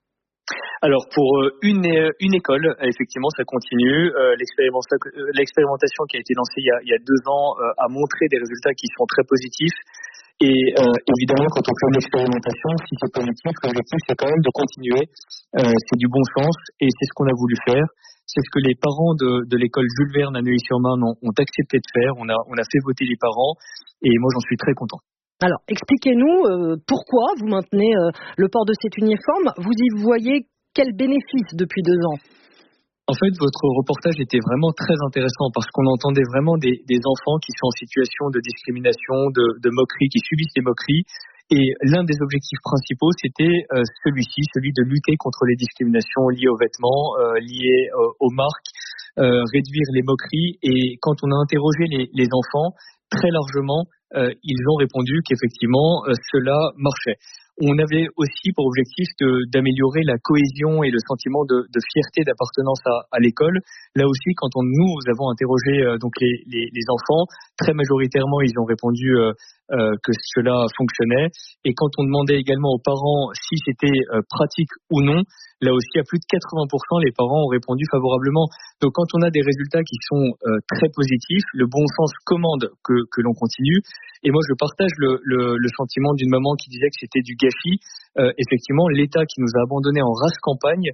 Alors pour une école, effectivement, ça continue. L'expérimentation qui a été lancée il y a 2 ans a montré des résultats qui sont très positifs. Et évidemment, quand on fait une expérimentation, si c'est positif, l'objectif c'est quand même de continuer. C'est du bon sens et c'est ce qu'on a voulu faire. C'est ce que les parents de l'école Jules Verne à Neuilly-sur-Marne ont accepté de faire. On a fait voter les parents et moi j'en suis très content. Alors expliquez-nous pourquoi vous maintenez le port de cet uniforme. Vous y voyez quel bénéfice depuis 2 ans ? En fait, votre reportage était vraiment très intéressant parce qu'on entendait vraiment des enfants qui sont en situation de discrimination, de moquerie, qui subissent des moqueries. Et l'un des objectifs principaux, c'était celui de lutter contre les discriminations liées aux vêtements, liées aux marques, réduire les moqueries. Et quand on a interrogé les enfants, très largement, ils ont répondu qu'effectivement, cela marchait. On avait aussi pour objectif d'améliorer la cohésion et le sentiment de fierté d'appartenance à l'école. Là aussi, quand nous avons interrogé donc les enfants, très majoritairement, ils ont répondu que cela fonctionnait. Et quand on demandait également aux parents si c'était pratique ou non, là aussi, à plus de 80%, les parents ont répondu favorablement. Donc, quand on a des résultats qui sont très positifs, le bon sens commande que l'on continue. Et moi, je partage le sentiment d'une maman qui disait que c'était du gâchis. Effectivement, l'État qui nous a abandonnés en race campagne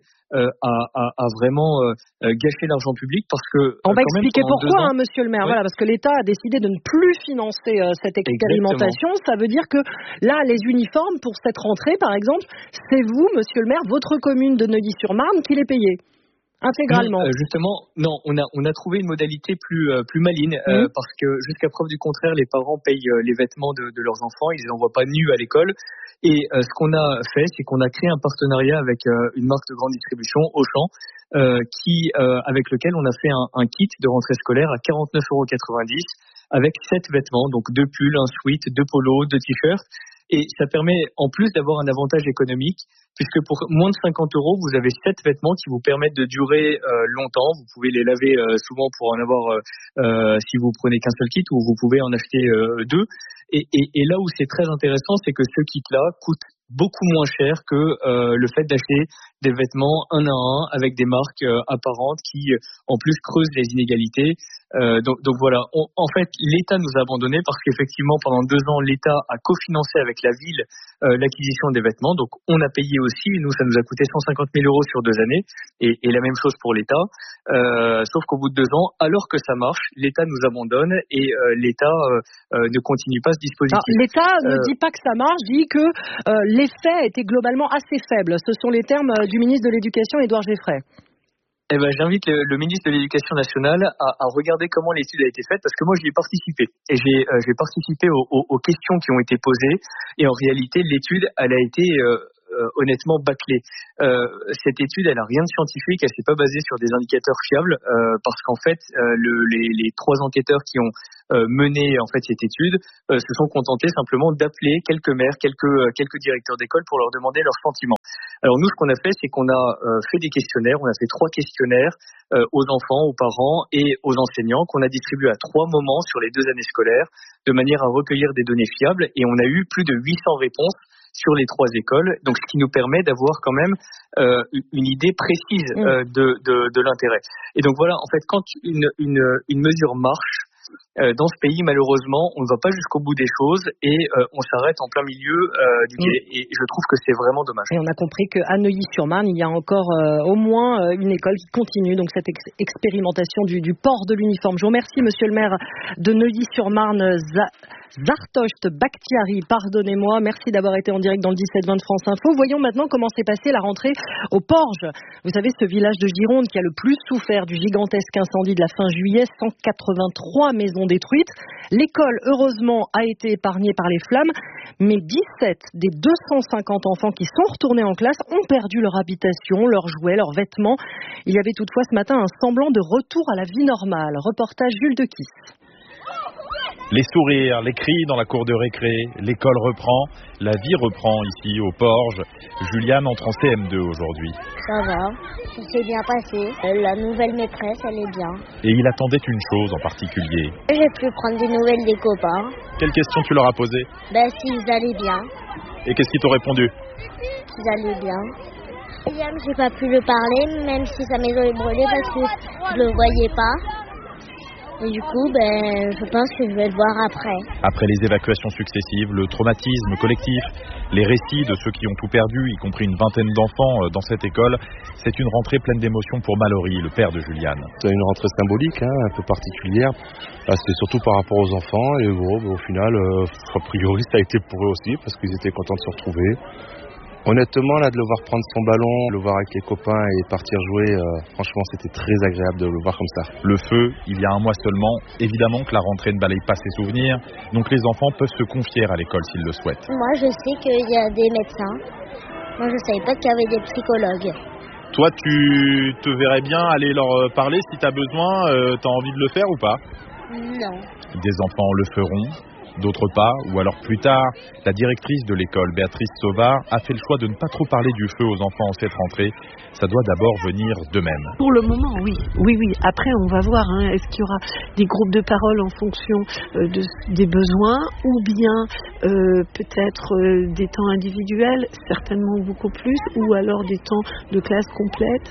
a vraiment gâché l'argent public parce que... On va expliquer pourquoi, monsieur le maire. Ouais. Voilà, parce que l'État a décidé de ne plus financer cette expérimentation. Exactement. Ça veut dire que là, les uniformes pour cette rentrée, par exemple, c'est vous, monsieur le maire, votre commune de Neuilly-sur-Marne qui les payez intégralement. Non, justement, non, on a trouvé une modalité plus maligne parce que jusqu'à preuve du contraire, les parents payent les vêtements de leurs enfants, ils les envoient pas nus à l'école. Et ce qu'on a fait, c'est qu'on a créé un partenariat avec une marque de grande distribution, Auchan, avec lequel on a fait un kit de rentrée scolaire à 49,90 € avec 7 vêtements, donc 2 pulls, un sweat, 2 polos, 2 t-shirts. Et ça permet en plus d'avoir un avantage économique puisque pour moins de 50 €, vous avez 7 vêtements qui vous permettent de durer longtemps. Vous pouvez les laver souvent pour en avoir si vous prenez qu'un seul kit ou vous pouvez en acheter 2. Et là où c'est très intéressant, c'est que ce kit-là coûte beaucoup moins cher que le fait d'acheter des vêtements un à un avec des marques apparentes qui en plus creusent les inégalités. Donc voilà, en fait l'État nous a abandonnés parce qu'effectivement pendant 2 ans l'État a cofinancé avec la ville l'acquisition des vêtements, donc on a payé aussi, nous ça nous a coûté 150 000 € sur 2 années et la même chose pour l'État, sauf qu'au bout de 2 ans, alors que ça marche, l'État nous abandonne et l'État ne continue pas ce dispositif. Alors, l'État ne dit pas que ça marche, dit que l'effet était globalement assez faible. Ce sont les termes du ministre de l'Éducation, Édouard Geffray. Eh ben, j'invite le ministre de l'Éducation nationale à regarder comment l'étude a été faite, parce que moi j'y ai participé et j'ai participé aux questions qui ont été posées, et en réalité l'étude elle a été honnêtement bâclée. Cette étude elle a rien de scientifique, elle s'est pas basée sur des indicateurs fiables, parce qu'en fait les 3 enquêteurs qui ont mené en fait cette étude se sont contentés simplement d'appeler quelques maires, quelques directeurs d'école pour leur demander leurs sentiments. Alors nous ce qu'on a fait, c'est qu'on a fait des questionnaires, on a fait 3 questionnaires aux enfants, aux parents et aux enseignants qu'on a distribués à 3 moments sur les 2 années scolaires de manière à recueillir des données fiables, et on a eu plus de 800 réponses sur les 3 écoles, donc ce qui nous permet d'avoir quand même une idée précise de l'intérêt. Et donc voilà, en fait, quand une mesure marche dans ce pays, malheureusement, on ne va pas jusqu'au bout des choses et on s'arrête en plein milieu du quai. Et je trouve que c'est vraiment dommage. Et on a compris qu'à Neuilly-sur-Marne, il y a encore au moins une école qui continue donc cette expérimentation du port de l'uniforme. Je vous remercie, monsieur le maire de Neuilly-sur-Marne, Zartosht Bakhtiari, pardonnez-moi, merci d'avoir été en direct dans le 17-20 de France Info. Voyons maintenant comment s'est passée la rentrée au Porge. Vous savez, ce village de Gironde qui a le plus souffert du gigantesque incendie de la fin juillet, 183 maisons détruites. L'école, heureusement, a été épargnée par les flammes, mais 17 des 250 enfants qui sont retournés en classe ont perdu leur habitation, leurs jouets, leurs vêtements. Il y avait toutefois ce matin un semblant de retour à la vie normale. Reportage Jules Dequis. Les sourires, les cris dans la cour de récré, l'école reprend, la vie reprend ici au Porge. Juliane entre en CM2 aujourd'hui. Ça va, ça s'est bien passé. La nouvelle maîtresse, elle est bien. Et il attendait une chose en particulier. J'ai pu prendre des nouvelles des copains. Quelle question tu leur as posée? S'ils allaient bien. Et qu'est-ce qu'ils t'ont répondu? Qu'ils allaient bien. William, j'ai pas pu le parler, même si sa maison est brûlée parce que je le voyais pas. Et du coup, je pense que je vais le voir après. Après les évacuations successives, le traumatisme collectif, les récits de ceux qui ont tout perdu, y compris une vingtaine d'enfants dans cette école, c'est une rentrée pleine d'émotions pour Mallory, le père de Juliane. C'est une rentrée symbolique, un peu particulière. C'était surtout par rapport aux enfants. Et au final, a priori, ça a été pour eux aussi, parce qu'ils étaient contents de se retrouver. Honnêtement, là, de le voir prendre son ballon, le voir avec les copains et partir jouer, franchement, c'était très agréable de le voir comme ça. Le feu, il y a un mois seulement. Évidemment que la rentrée ne balaye pas ses souvenirs, donc les enfants peuvent se confier à l'école s'ils le souhaitent. Moi, je sais qu'il y a des médecins. Moi, je savais pas qu'il y avait des psychologues. Toi, tu te verrais bien aller leur parler si tu as besoin, tu as envie de le faire ou pas? Non. Des enfants le feront, d'autres pas, ou alors plus tard. La directrice de l'école, Béatrice Sauvard, a fait le choix de ne pas trop parler du feu aux enfants en cette rentrée. Ça doit d'abord venir d'eux-mêmes. Pour le moment, oui. Après, on va voir. Est-ce qu'il y aura des groupes de parole en fonction des besoins, ou bien peut-être des temps individuels, certainement beaucoup plus, ou alors des temps de classe complète.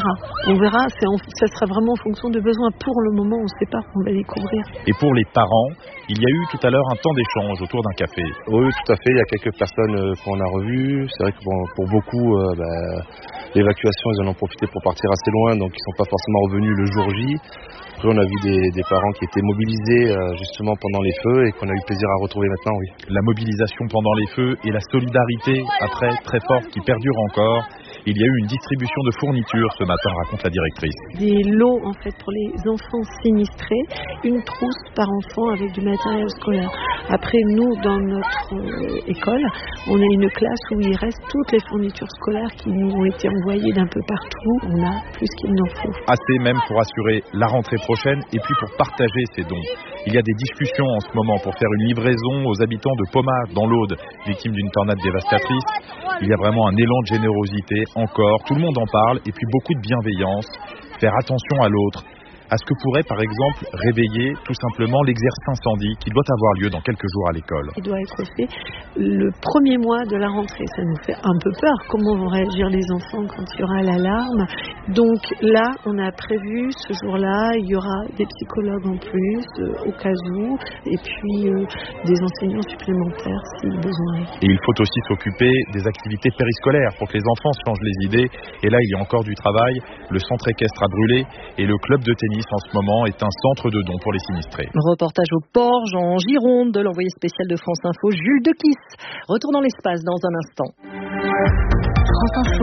On verra. Ça sera vraiment en fonction de besoins. Pour le moment, on ne sait pas. On va découvrir. Et pour les parents, il y a eu tout à l'heure un temps d'échange autour d'un café. Oui, tout à fait. Il y a quelques personnes qu'on a revues. C'est vrai que pour beaucoup, l'évacuation, ils en ont profité pour partir assez loin, donc ils ne sont pas forcément revenus le jour J. Après, on a vu des parents qui étaient mobilisés justement pendant les feux et qu'on a eu plaisir à retrouver maintenant, oui. La mobilisation pendant les feux et la solidarité après, très forte, qui perdure encore. Il y a eu une distribution de fournitures ce matin, raconte la directrice. Des lots en fait pour les enfants sinistrés, une trousse par enfant avec du matériel scolaire. Après, nous, dans notre école, on a une classe où il reste toutes les fournitures scolaires qui nous ont été envoyées d'un peu partout. On a plus qu'il n'en faut. Assez même pour assurer la rentrée prochaine et puis pour partager ces dons. Il y a des discussions en ce moment pour faire une livraison aux habitants de Pomard, dans l'Aude, victimes d'une tornade dévastatrice. Il y a vraiment un élan de générosité encore, tout le monde en parle, et puis beaucoup de bienveillance, faire attention à l'autre. à ce que pourrait par exemple réveiller tout simplement l'exercice incendie qui doit avoir lieu dans quelques jours à l'école. Il doit être fait le premier mois de la rentrée. Ça nous fait un peu peur. Comment vont réagir les enfants quand il y aura l'alarme? Donc là, on a prévu ce jour-là, il y aura des psychologues en plus, au cas où, et puis des enseignants supplémentaires si besoin. Et il faut aussi s'occuper des activités périscolaires pour que les enfants se changent les idées. Et là, il y a encore du travail. Le centre équestre a brûlé et le club de tennis en ce moment est un centre de dons pour les sinistrés. Reportage au Porge en Gironde de l'envoyé spécial de France Info, Jules Dequisse. Retour dans l'espace dans un instant. France Info,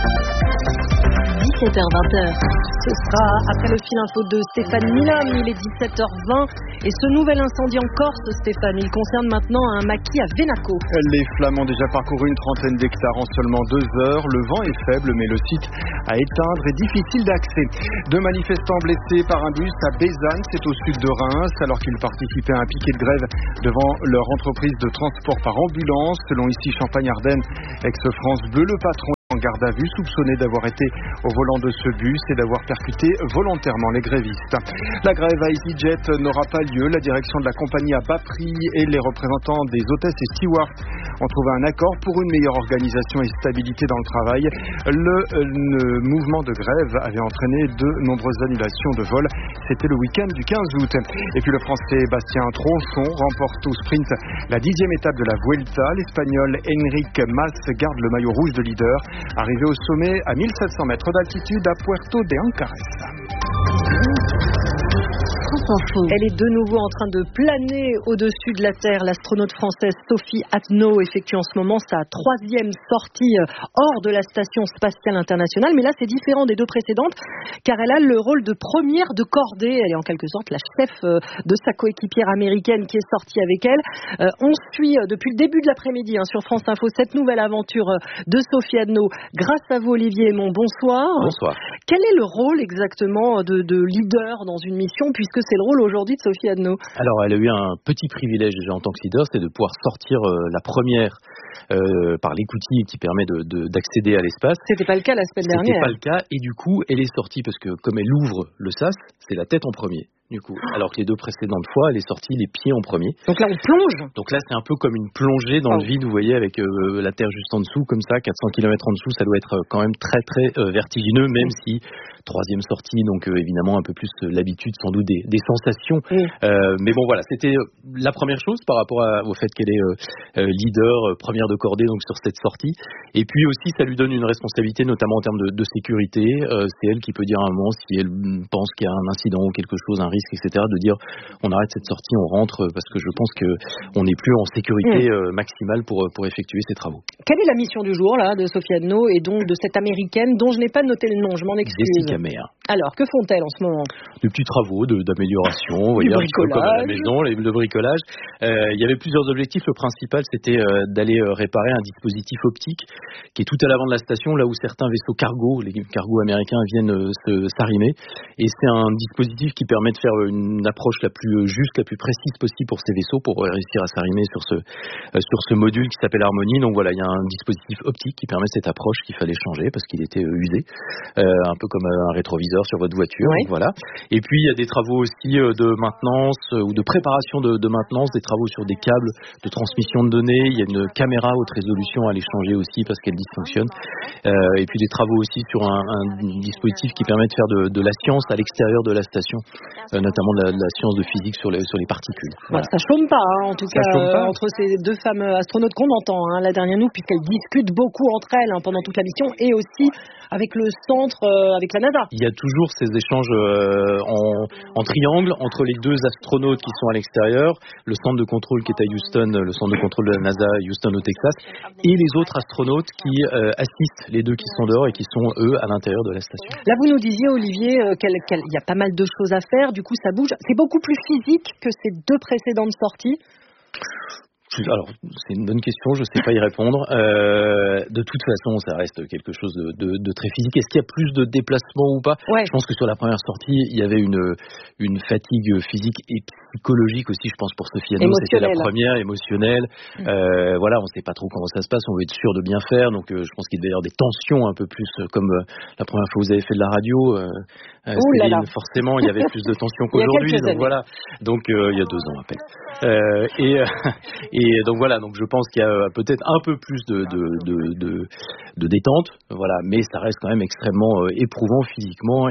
17h-20h. Ce sera après le fil info de Stéphane Milam, il est 17h20. Et ce nouvel incendie en Corse, Stéphane, il concerne maintenant un maquis à Venaco. Les flammes ont déjà parcouru une trentaine d'hectares en seulement 2 heures. Le vent est faible, mais le site à éteindre est difficile d'accès. 2 manifestants blessés par un bus à Bézanne, c'est au sud de Reims, alors qu'ils participaient à un piquet de grève devant leur entreprise de transport par ambulance. Selon ici Champagne-Ardenne, ex-France Bleu, le patron en garde à vue, soupçonné d'avoir été au volant de ce bus et d'avoir percuté volontairement les grévistes. La grève à EasyJet n'aura pas lieu. La direction de la compagnie a bas prix et les représentants des hôtesses et stewards ont trouvé un accord pour une meilleure organisation et stabilité dans le travail. Le mouvement de grève avait entraîné de nombreuses annulations de vols. C'était le week-end du 15 août. Et puis le Français Bastien Tronçon remporte au sprint la 10e étape de la Vuelta. L'Espagnol Enric Mas garde le maillot rouge de leader. Arrivé au sommet à 1700 mètres d'altitude à Puerto de Ancares. Elle est de nouveau en train de planer au-dessus de la Terre. L'astronaute française Sophie Atno effectue en ce moment sa 3e sortie hors de la Station spatiale internationale. Mais là, c'est différent des 2 précédentes, car elle a le rôle de première de cordée. Elle est en quelque sorte la chef de sa coéquipière américaine qui est sortie avec elle. On suit depuis le début de l'après-midi sur France Info cette nouvelle aventure de Sophie Atno. Grâce à vous, Olivier Aymon, bonsoir. Bonsoir. Quel est le rôle exactement de leader dans une mission, puisque c'est le rôle aujourd'hui de Sophie Atno? Alors, elle a eu un petit privilège déjà en tant que leader, c'est de pouvoir sortir la première par l'écoutille qui permet d'accéder à l'espace. C'était pas le cas la semaine dernière. C'était pas le cas, et du coup, elle est sortie parce que comme elle ouvre le sas, c'est la tête en premier. Du coup, alors que les 2 précédentes fois, elle est sortie les pieds en premier. Donc là, on plonge. Donc là, c'est un peu comme une plongée dans le vide, vous voyez, avec la Terre juste en dessous, comme ça, 400 km en dessous, ça doit être quand même très très vertigineux, même si 3e sortie, donc évidemment un peu plus l'habitude sans doute des sensations. Mais bon, voilà, c'était la première chose par rapport au fait qu'elle est leader, première de cordée, donc sur cette sortie. Et puis aussi, ça lui donne une responsabilité, notamment en termes de sécurité. C'est elle qui peut dire à un moment si elle pense qu'il y a un incident ou quelque chose, un risque, etc., de dire on arrête cette sortie, on rentre, parce que je pense qu'on n'est plus en sécurité maximale pour effectuer ces travaux. Quelle est la mission du jour là de Sophie Atno et donc de cette américaine dont je n'ai pas noté le nom, je m'en excuse. Jessica Meir. Alors, que font-elles en ce moment? Des petits travaux d'amélioration, vous voyez, un petit peu comme à la maison, le bricolage. Il y avait plusieurs objectifs. Le principal, c'était d'aller réparer un dispositif optique qui est tout à l'avant de la station, là où certains vaisseaux cargo, les cargos américains, viennent s'arrimer. Et c'est un dispositif qui permet de faire une approche la plus juste, la plus précise possible pour ces vaisseaux, pour réussir à s'arrimer sur ce module qui s'appelle Harmony. Donc voilà, il y a un dispositif optique qui permet cette approche qu'il fallait changer parce qu'il était usé, un peu comme un rétroviseur sur votre voiture. Donc voilà. Et puis il y a des travaux aussi de maintenance ou de préparation de maintenance, des travaux sur des câbles de transmission de données. Il y a une caméra haute résolution à aller changer aussi parce qu'elle dysfonctionne. Et puis des travaux aussi sur un dispositif qui permet de faire de la science à l'extérieur de la station, notamment de la science de physique sur les particules. Voilà. Ça chôme pas, en tout cas, entre ces 2 femmes astronautes qu'on entend, la dernière nous, puisqu'elles discutent beaucoup entre elles pendant toute la mission, et aussi avec le centre, avec la NASA. Il y a toujours ces échanges en triangle entre les 2 astronautes qui sont à l'extérieur, le centre de contrôle qui est à Houston, le centre de contrôle de la NASA, Houston au Texas, et les autres astronautes qui assistent les 2 qui sont dehors et qui sont, eux, à l'intérieur de la station. Là, vous nous disiez, Olivier, qu'il y a pas mal de choses à faire, du coup, ça bouge. C'est beaucoup plus physique que ces 2 précédentes sorties. Alors, c'est une bonne question, je ne sais pas y répondre. De toute façon, ça reste quelque chose de très physique. Est-ce qu'il y a plus de déplacements ou pas? Je pense que sur la première sortie, il y avait une fatigue physique et psychologique aussi, je pense, pour Sophie Atno. C'était la première, émotionnelle. Voilà, on ne sait pas trop comment ça se passe, on veut être sûr de bien faire. Donc, je pense qu'il devait y avoir des tensions un peu plus, comme la première fois que vous avez fait de la radio, Céline, forcément, il y avait plus de tension qu'aujourd'hui. Donc voilà. Donc il y a 2 ans à peine. Et donc voilà. Donc je pense qu'il y a peut-être un peu plus de détente. Voilà. Mais ça reste quand même extrêmement éprouvant physiquement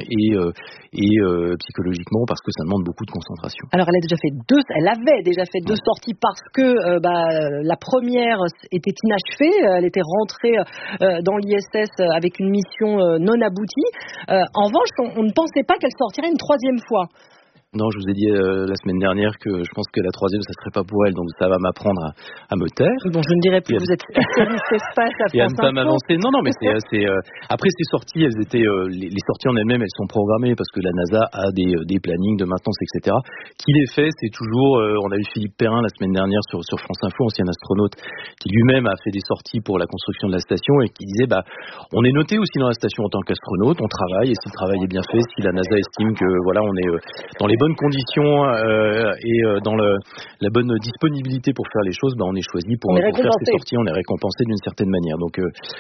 et psychologiquement parce que ça demande beaucoup de concentration. Alors elle avait déjà fait 2 sorties parce que la première était inachevée. Elle était rentrée dans l'ISS avec une mission non aboutie. En revanche, on ne pensait pas qu'elle sortirait une 3e fois. Non, je vous ai dit la semaine dernière que je pense que la 3e, ça serait pas pour elle, donc ça va m'apprendre à me taire. Bon, je ne dirais plus, vous êtes spécialiste espace à France Info. Et à ne pas m'avancer. Non, mais c'est après ces sorties, elles étaient les sorties en elles-mêmes, elles sont programmées parce que la NASA a des plannings de maintenance, etc. Qui les fait, c'est toujours. On a eu Philippe Perrin la semaine dernière sur France Info, ancien astronaute, qui lui-même a fait des sorties pour la construction de la station et qui disait on est noté aussi dans la station en tant qu'astronaute, on travaille et si le travail est bien fait, si la NASA estime que voilà, on est dans les bonnes conditions et dans la bonne disponibilité pour faire les choses, on est choisi pour faire ces sorties, on est récompensé d'une certaine manière. Donc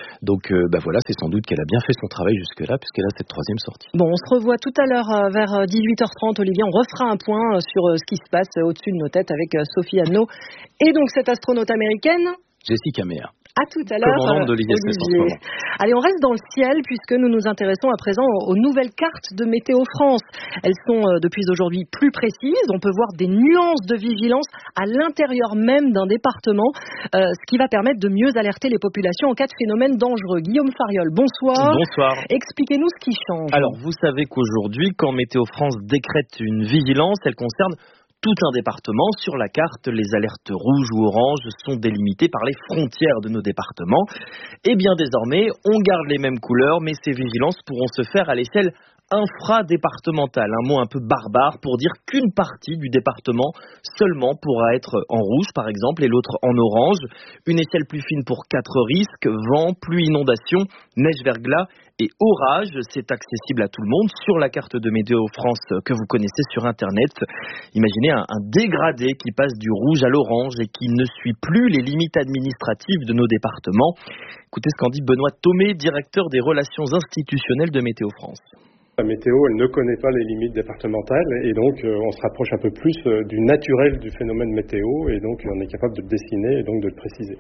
voilà, c'est sans doute qu'elle a bien fait son travail jusque-là puisqu'elle a cette 3e sortie. Bon, on se revoit tout à l'heure vers 18h30, Olivier. On refera un point sur ce qui se passe au-dessus de nos têtes avec Sophie Anneau et donc cette astronaute américaine Jessica Meir. À tout à l'heure, commandante de l'ISS en ce moment. Allez, on reste dans le ciel puisque nous nous intéressons à présent aux nouvelles cartes de Météo France. Elles sont depuis aujourd'hui plus précises. On peut voir des nuances de vigilance à l'intérieur même d'un département, ce qui va permettre de mieux alerter les populations en cas de phénomènes dangereux. Guillaume Fariol, bonsoir. Bonsoir. Expliquez-nous ce qui change. Alors, vous savez qu'aujourd'hui, quand Météo France décrète une vigilance, elle concerne tout un département. Sur la carte, les alertes rouges ou oranges sont délimitées par les frontières de nos départements. Et bien désormais, on garde les mêmes couleurs, mais ces vigilances pourront se faire à l'échelle infradépartementale, un mot un peu barbare pour dire qu'une partie du département seulement pourra être en rouge par exemple et l'autre en orange. Une échelle plus fine pour 4 risques, vent, pluie, inondation, neige, verglas et orage. C'est accessible à tout le monde sur la carte de Météo France que vous connaissez sur internet. Imaginez un dégradé qui passe du rouge à l'orange et qui ne suit plus les limites administratives de nos départements. Écoutez ce qu'en dit Benoît Thomé, directeur des relations institutionnelles de Météo France. La météo, elle ne connaît pas les limites départementales et donc on se rapproche un peu plus du naturel du phénomène météo et donc on est capable de le dessiner et donc de le préciser.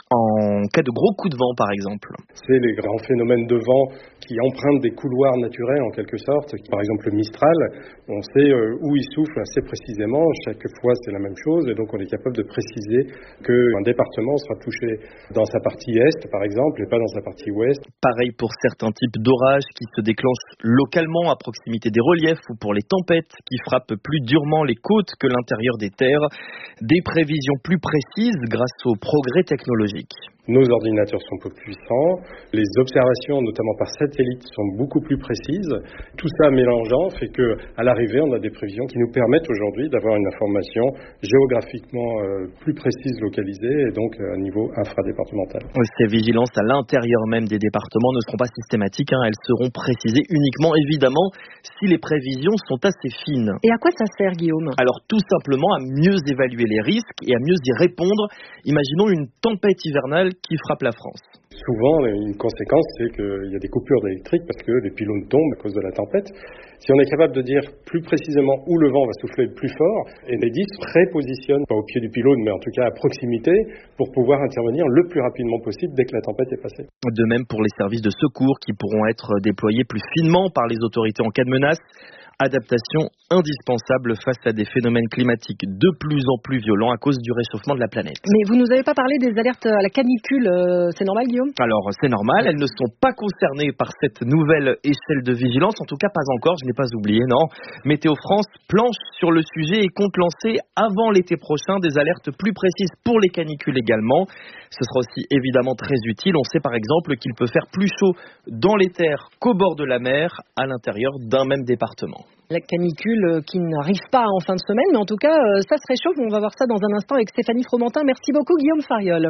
En cas de gros coups de vent, par exemple. C'est les grands phénomènes de vent qui empruntent des couloirs naturels en quelque sorte. Par exemple, le Mistral, on sait où il souffle assez précisément. Chaque fois, c'est la même chose. Et donc, on est capable de préciser qu'un département sera touché dans sa partie est, par exemple, et pas dans sa partie ouest. Pareil pour certains types d'orages qui se déclenchent localement à proximité des reliefs ou pour les tempêtes qui frappent plus durement les côtes que l'intérieur des terres. Des prévisions plus précises grâce aux progrès technologiques. Nos ordinateurs sont peu puissants, les observations, notamment par satellite, sont beaucoup plus précises. Tout ça mélangeant fait qu'à l'arrivée, on a des prévisions qui nous permettent aujourd'hui d'avoir une information géographiquement plus précise, localisée, et donc à niveau infradépartemental. Ces vigilances à l'intérieur même des départements ne seront pas systématiques, elles seront précisées uniquement, évidemment, si les prévisions sont assez fines. Et à quoi ça sert, Guillaume ? Alors, tout simplement à mieux évaluer les risques et à mieux y répondre. Imaginons une tempête hivernale qui frappe la France. Souvent, une conséquence, c'est qu'il y a des coupures d'électrique parce que les pylônes tombent à cause de la tempête. Si on est capable de dire plus précisément où le vent va souffler le plus fort, et les 10 prépositionnent, pas au pied du pylône, mais en tout cas à proximité, pour pouvoir intervenir le plus rapidement possible dès que la tempête est passée. De même pour les services de secours qui pourront être déployés plus finement par les autorités en cas de menace. Adaptation indispensable face à des phénomènes climatiques de plus en plus violents à cause du réchauffement de la planète. Mais vous nous avez pas parlé des alertes à la canicule, c'est normal, Guillaume ? Alors c'est normal, elles ne sont pas concernées par cette nouvelle échelle de vigilance, en tout cas pas encore, je n'ai pas oublié, non. Météo France planche sur le sujet et compte lancer avant l'été prochain des alertes plus précises pour les canicules également. Ce sera aussi évidemment très utile, on sait par exemple qu'il peut faire plus chaud dans les terres qu'au bord de la mer, à l'intérieur d'un même département. La canicule qui n'arrive pas en fin de semaine, mais en tout cas, ça se réchauffe. On va voir ça dans un instant avec Stéphanie Fromentin. Merci beaucoup, Guillaume Fariol.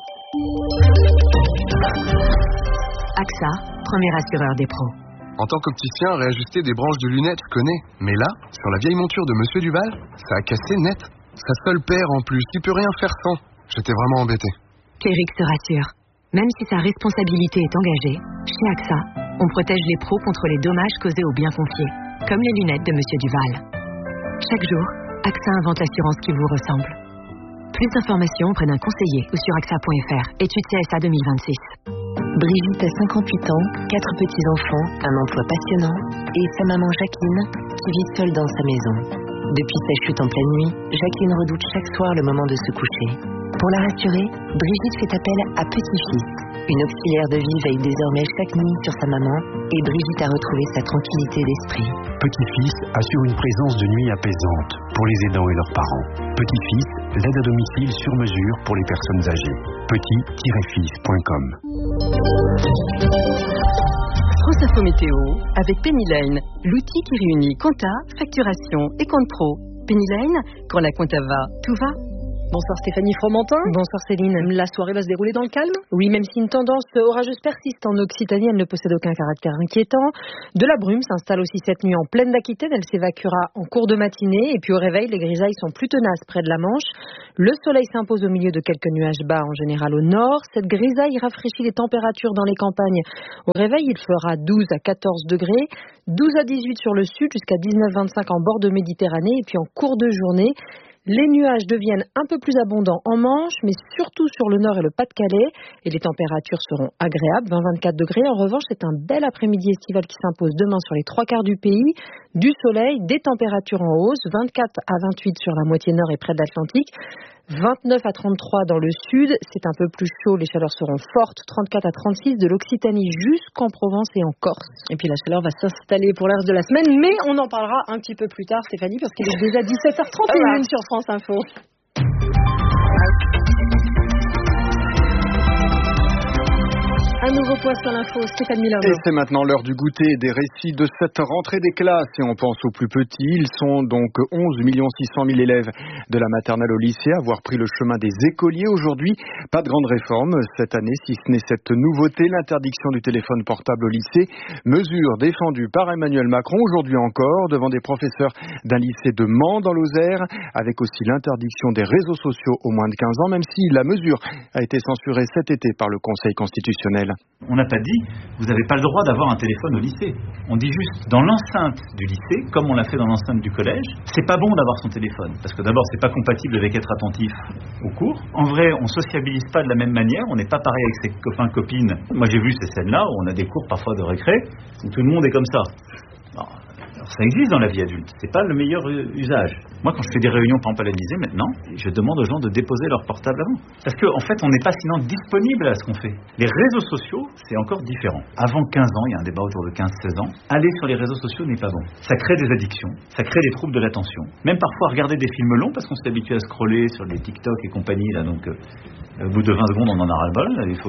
AXA, premier assureur des pros. En tant qu'opticien, réajuster des branches de lunettes, je connais. Mais là, sur la vieille monture de Monsieur Duval, ça a cassé net. Sa seule paire en plus, il peut rien faire sans. J'étais vraiment embêté. Qu'Eric se rassure. Même si sa responsabilité est engagée, chez AXA, on protège les pros contre les dommages causés aux biens confiés. comme les lunettes de Monsieur Duval. Chaque jour, AXA invente l'assurance qui vous ressemble. Plus d'informations auprès d'un conseiller ou sur AXA.fr. Étude CSA 2026. Brigitte a 58 ans, 4 petits-enfants, un emploi passionnant et sa maman Jacqueline qui vit seule dans sa maison. Depuis sa chute en pleine nuit, Jacqueline redoute chaque soir le moment de se coucher. Pour la rassurer, Brigitte fait appel à Petit-Fils. Une auxiliaire de vie veille désormais chaque nuit sur sa maman et Brigitte a retrouvé sa tranquillité d'esprit. Petit-Fils assure une présence de nuit apaisante pour les aidants et leurs parents. Petit-Fils, l'aide à domicile sur mesure pour les personnes âgées. petit-fils.com. France Info Météo avec Penny Lane, l'outil qui réunit compta, facturation et compte pro. Penny Lane, quand la compta va, tout va. Bonsoir Stéphanie Fromentin. Bonsoir Céline. La soirée va se dérouler dans le calme ? Oui, même si une tendance orageuse persiste en Occitanie, elle ne possède aucun caractère inquiétant. De la brume s'installe aussi cette nuit en plaine d'Aquitaine. Elle s'évacuera en cours de matinée. Et puis au réveil, les grisailles sont plus tenaces près de la Manche. Le soleil s'impose au milieu de quelques nuages bas, en général au nord. Cette grisaille rafraîchit les températures dans les campagnes. Au réveil, il fera 12 à 14 degrés, 12 à 18 sur le sud, jusqu'à 19-25 en bord de Méditerranée. Et puis en cours de journée, les nuages deviennent un peu plus abondants en Manche, mais surtout sur le nord et le Pas-de-Calais. Et les températures seront agréables, 20-24 degrés. En revanche, c'est un bel après-midi estival qui s'impose demain sur les 3/4 du pays. Du soleil, des températures en hausse, 24 à 28 sur la moitié nord et près de l'Atlantique. 29 à 33 dans le sud, c'est un peu plus chaud, les chaleurs seront fortes, 34 à 36 de l'Occitanie jusqu'en Provence et en Corse. Et puis la chaleur va s'installer pour le reste de la semaine, mais on en parlera un petit peu plus tard Stéphanie, parce qu'il est déjà 17h31 sur France Info. Un nouveau point sur l'info, Stéphane Milhomme. Et c'est maintenant l'heure du goûter, des récits de cette rentrée des classes. Et on pense aux plus petits. Ils sont donc 11 600 000 élèves de la maternelle au lycée à avoir pris le chemin des écoliers aujourd'hui. Pas de grande réforme cette année, si ce n'est cette nouveauté, l'interdiction du téléphone portable au lycée. Mesure défendue par Emmanuel Macron aujourd'hui encore devant des professeurs d'un lycée de Mans dans l'Osère, avec aussi l'interdiction des réseaux sociaux aux moins de 15 ans, même si la mesure a été censurée cet été par le Conseil constitutionnel. On n'a pas dit, vous n'avez pas le droit d'avoir un téléphone au lycée. On dit juste, dans l'enceinte du lycée, comme on l'a fait dans l'enceinte du collège, c'est pas bon d'avoir son téléphone. Parce que d'abord, c'est pas compatible avec être attentif au cours. En vrai, on sociabilise pas de la même manière, on n'est pas pareil avec ses copains, copines. Moi, j'ai vu ces scènes-là où on a des cours parfois de récré, où tout le monde est comme ça. Alors, ça existe dans la vie adulte, c'est pas le meilleur usage. Moi, quand je fais des réunions par exemple à l'Élysée maintenant, je demande aux gens de déposer leur portable avant. Parce qu'en fait, on n'est pas sinon disponible à ce qu'on fait. Les réseaux sociaux, c'est encore différent. Avant 15 ans, il y a un débat autour de 15-16 ans, aller sur les réseaux sociaux n'est pas bon. Ça crée des addictions, ça crée des troubles de l'attention. Même parfois regarder des films longs, parce qu'on s'est habitué à scroller sur les TikTok et compagnie, là, donc au bout de 20 secondes, on en a ras-le-bol. Il faut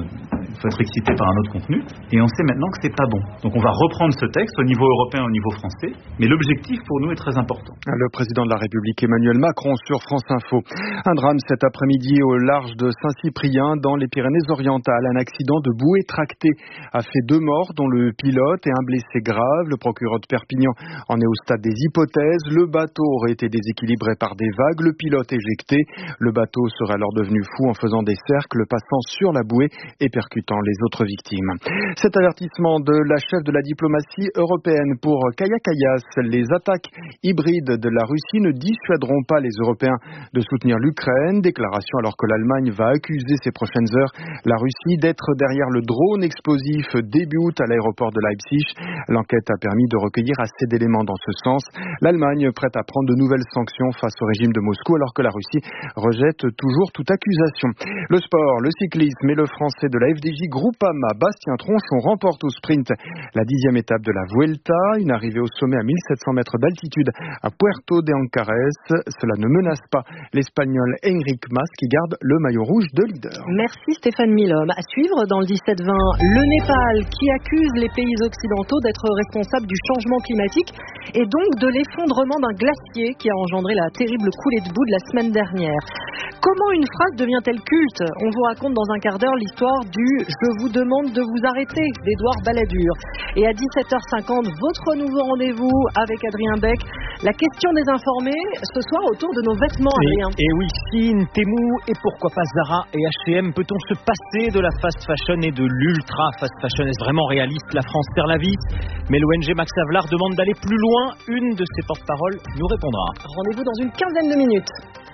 être excité par un autre contenu. Et on sait maintenant que c'est pas bon. Donc on va reprendre ce texte au niveau européen, au niveau français. Mais l'objectif pour nous est très important. Le président de la République Emmanuel Macron sur France Info. Un drame cet après-midi au large de Saint-Cyprien dans les Pyrénées-Orientales. Un accident de bouée tractée a fait 2 morts, dont le pilote et un blessé grave. Le procureur de Perpignan en est au stade des hypothèses. Le bateau aurait été déséquilibré par des vagues. Le pilote éjecté. Le bateau serait alors devenu fou en faisant des cercles, passant sur la bouée et percutant les autres victimes. Cet avertissement de la chef de la diplomatie européenne pour Kaja Kallas. Les attaques hybrides de la Russie ne dissuaderont pas les Européens de soutenir l'Ukraine. Déclaration alors que l'Allemagne va accuser ces prochaines heures la Russie d'être derrière le drone explosif début août à l'aéroport de Leipzig. L'enquête a permis de recueillir assez d'éléments dans ce sens. L'Allemagne prête à prendre de nouvelles sanctions face au régime de Moscou alors que la Russie rejette toujours toute accusation. Le sport, le cyclisme et le français de la FDJ Groupama, Bastien Tronchon, remporte au sprint la 10e étape de la Vuelta. Une arrivée au sommet à 1700 mètres d'altitude à Puerto de Ancares. Cela ne menace pas l'Espagnol Enric Mas qui garde le maillot rouge de leader. Merci Stéphane Milhomme. À suivre dans le 17-20, le Népal qui accuse les pays occidentaux d'être responsables du changement climatique et donc de l'effondrement d'un glacier qui a engendré la terrible coulée de boue de la semaine dernière. Comment une phrase devient-elle culte ? On vous raconte dans un quart d'heure l'histoire du « Je vous demande de vous arrêter » d'Édouard Balladur. Et à 17h50, votre nouveau rendez-vous avec Adrien Beck La question des informés, ce soir autour de nos vêtements, Adrien. Et oui, Chine, Temu et pourquoi pas Zara et H&M. Peut-on se passer de la fast fashion et de l'ultra fast fashion? Est-ce vraiment réaliste? La France perd la vis. Mais l'ONG Max Havelaar demande d'aller plus loin. Une de ses porte-paroles nous répondra. Rendez-vous dans une quinzaine de minutes.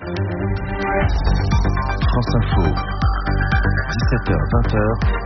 France Info, 17h, 20h.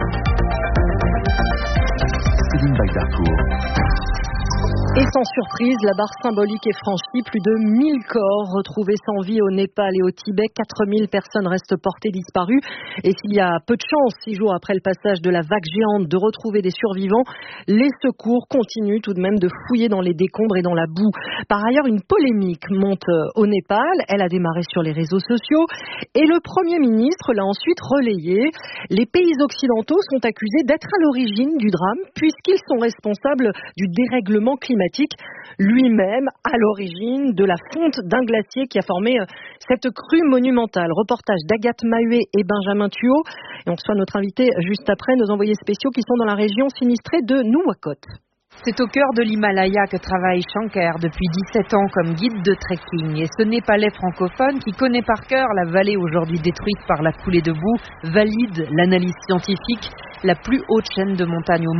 Céline Bagdarcourt. Et sans surprise, la barre symbolique est franchie. Plus de 1000 corps retrouvés sans vie au Népal et au Tibet. 4000 personnes restent portées disparues. Et s'il y a peu de chance, 6 jours après le passage de la vague géante, de retrouver des survivants, les secours continuent tout de même de fouiller dans les décombres et dans la boue. Par ailleurs, une polémique monte au Népal. Elle a démarré sur les réseaux sociaux. Et le Premier ministre l'a ensuite relayée. Les pays occidentaux sont accusés d'être à l'origine du drame, puisqu'ils sont responsables du dérèglement climatique. Lui-même à l'origine de la fonte d'un glacier qui a formé cette crue monumentale. Reportage d'Agathe Mahuet et Benjamin Thuot. Et on reçoit notre invité juste après, nos envoyés spéciaux qui sont dans la région sinistrée de Nuwakot. C'est au cœur de l'Himalaya que travaille Shankar depuis 17 ans comme guide de trekking. Et ce Népalais francophone, qui connaît par cœur la vallée aujourd'hui détruite par la coulée de boue, valide l'analyse scientifique. La plus haute chaîne de montagnes au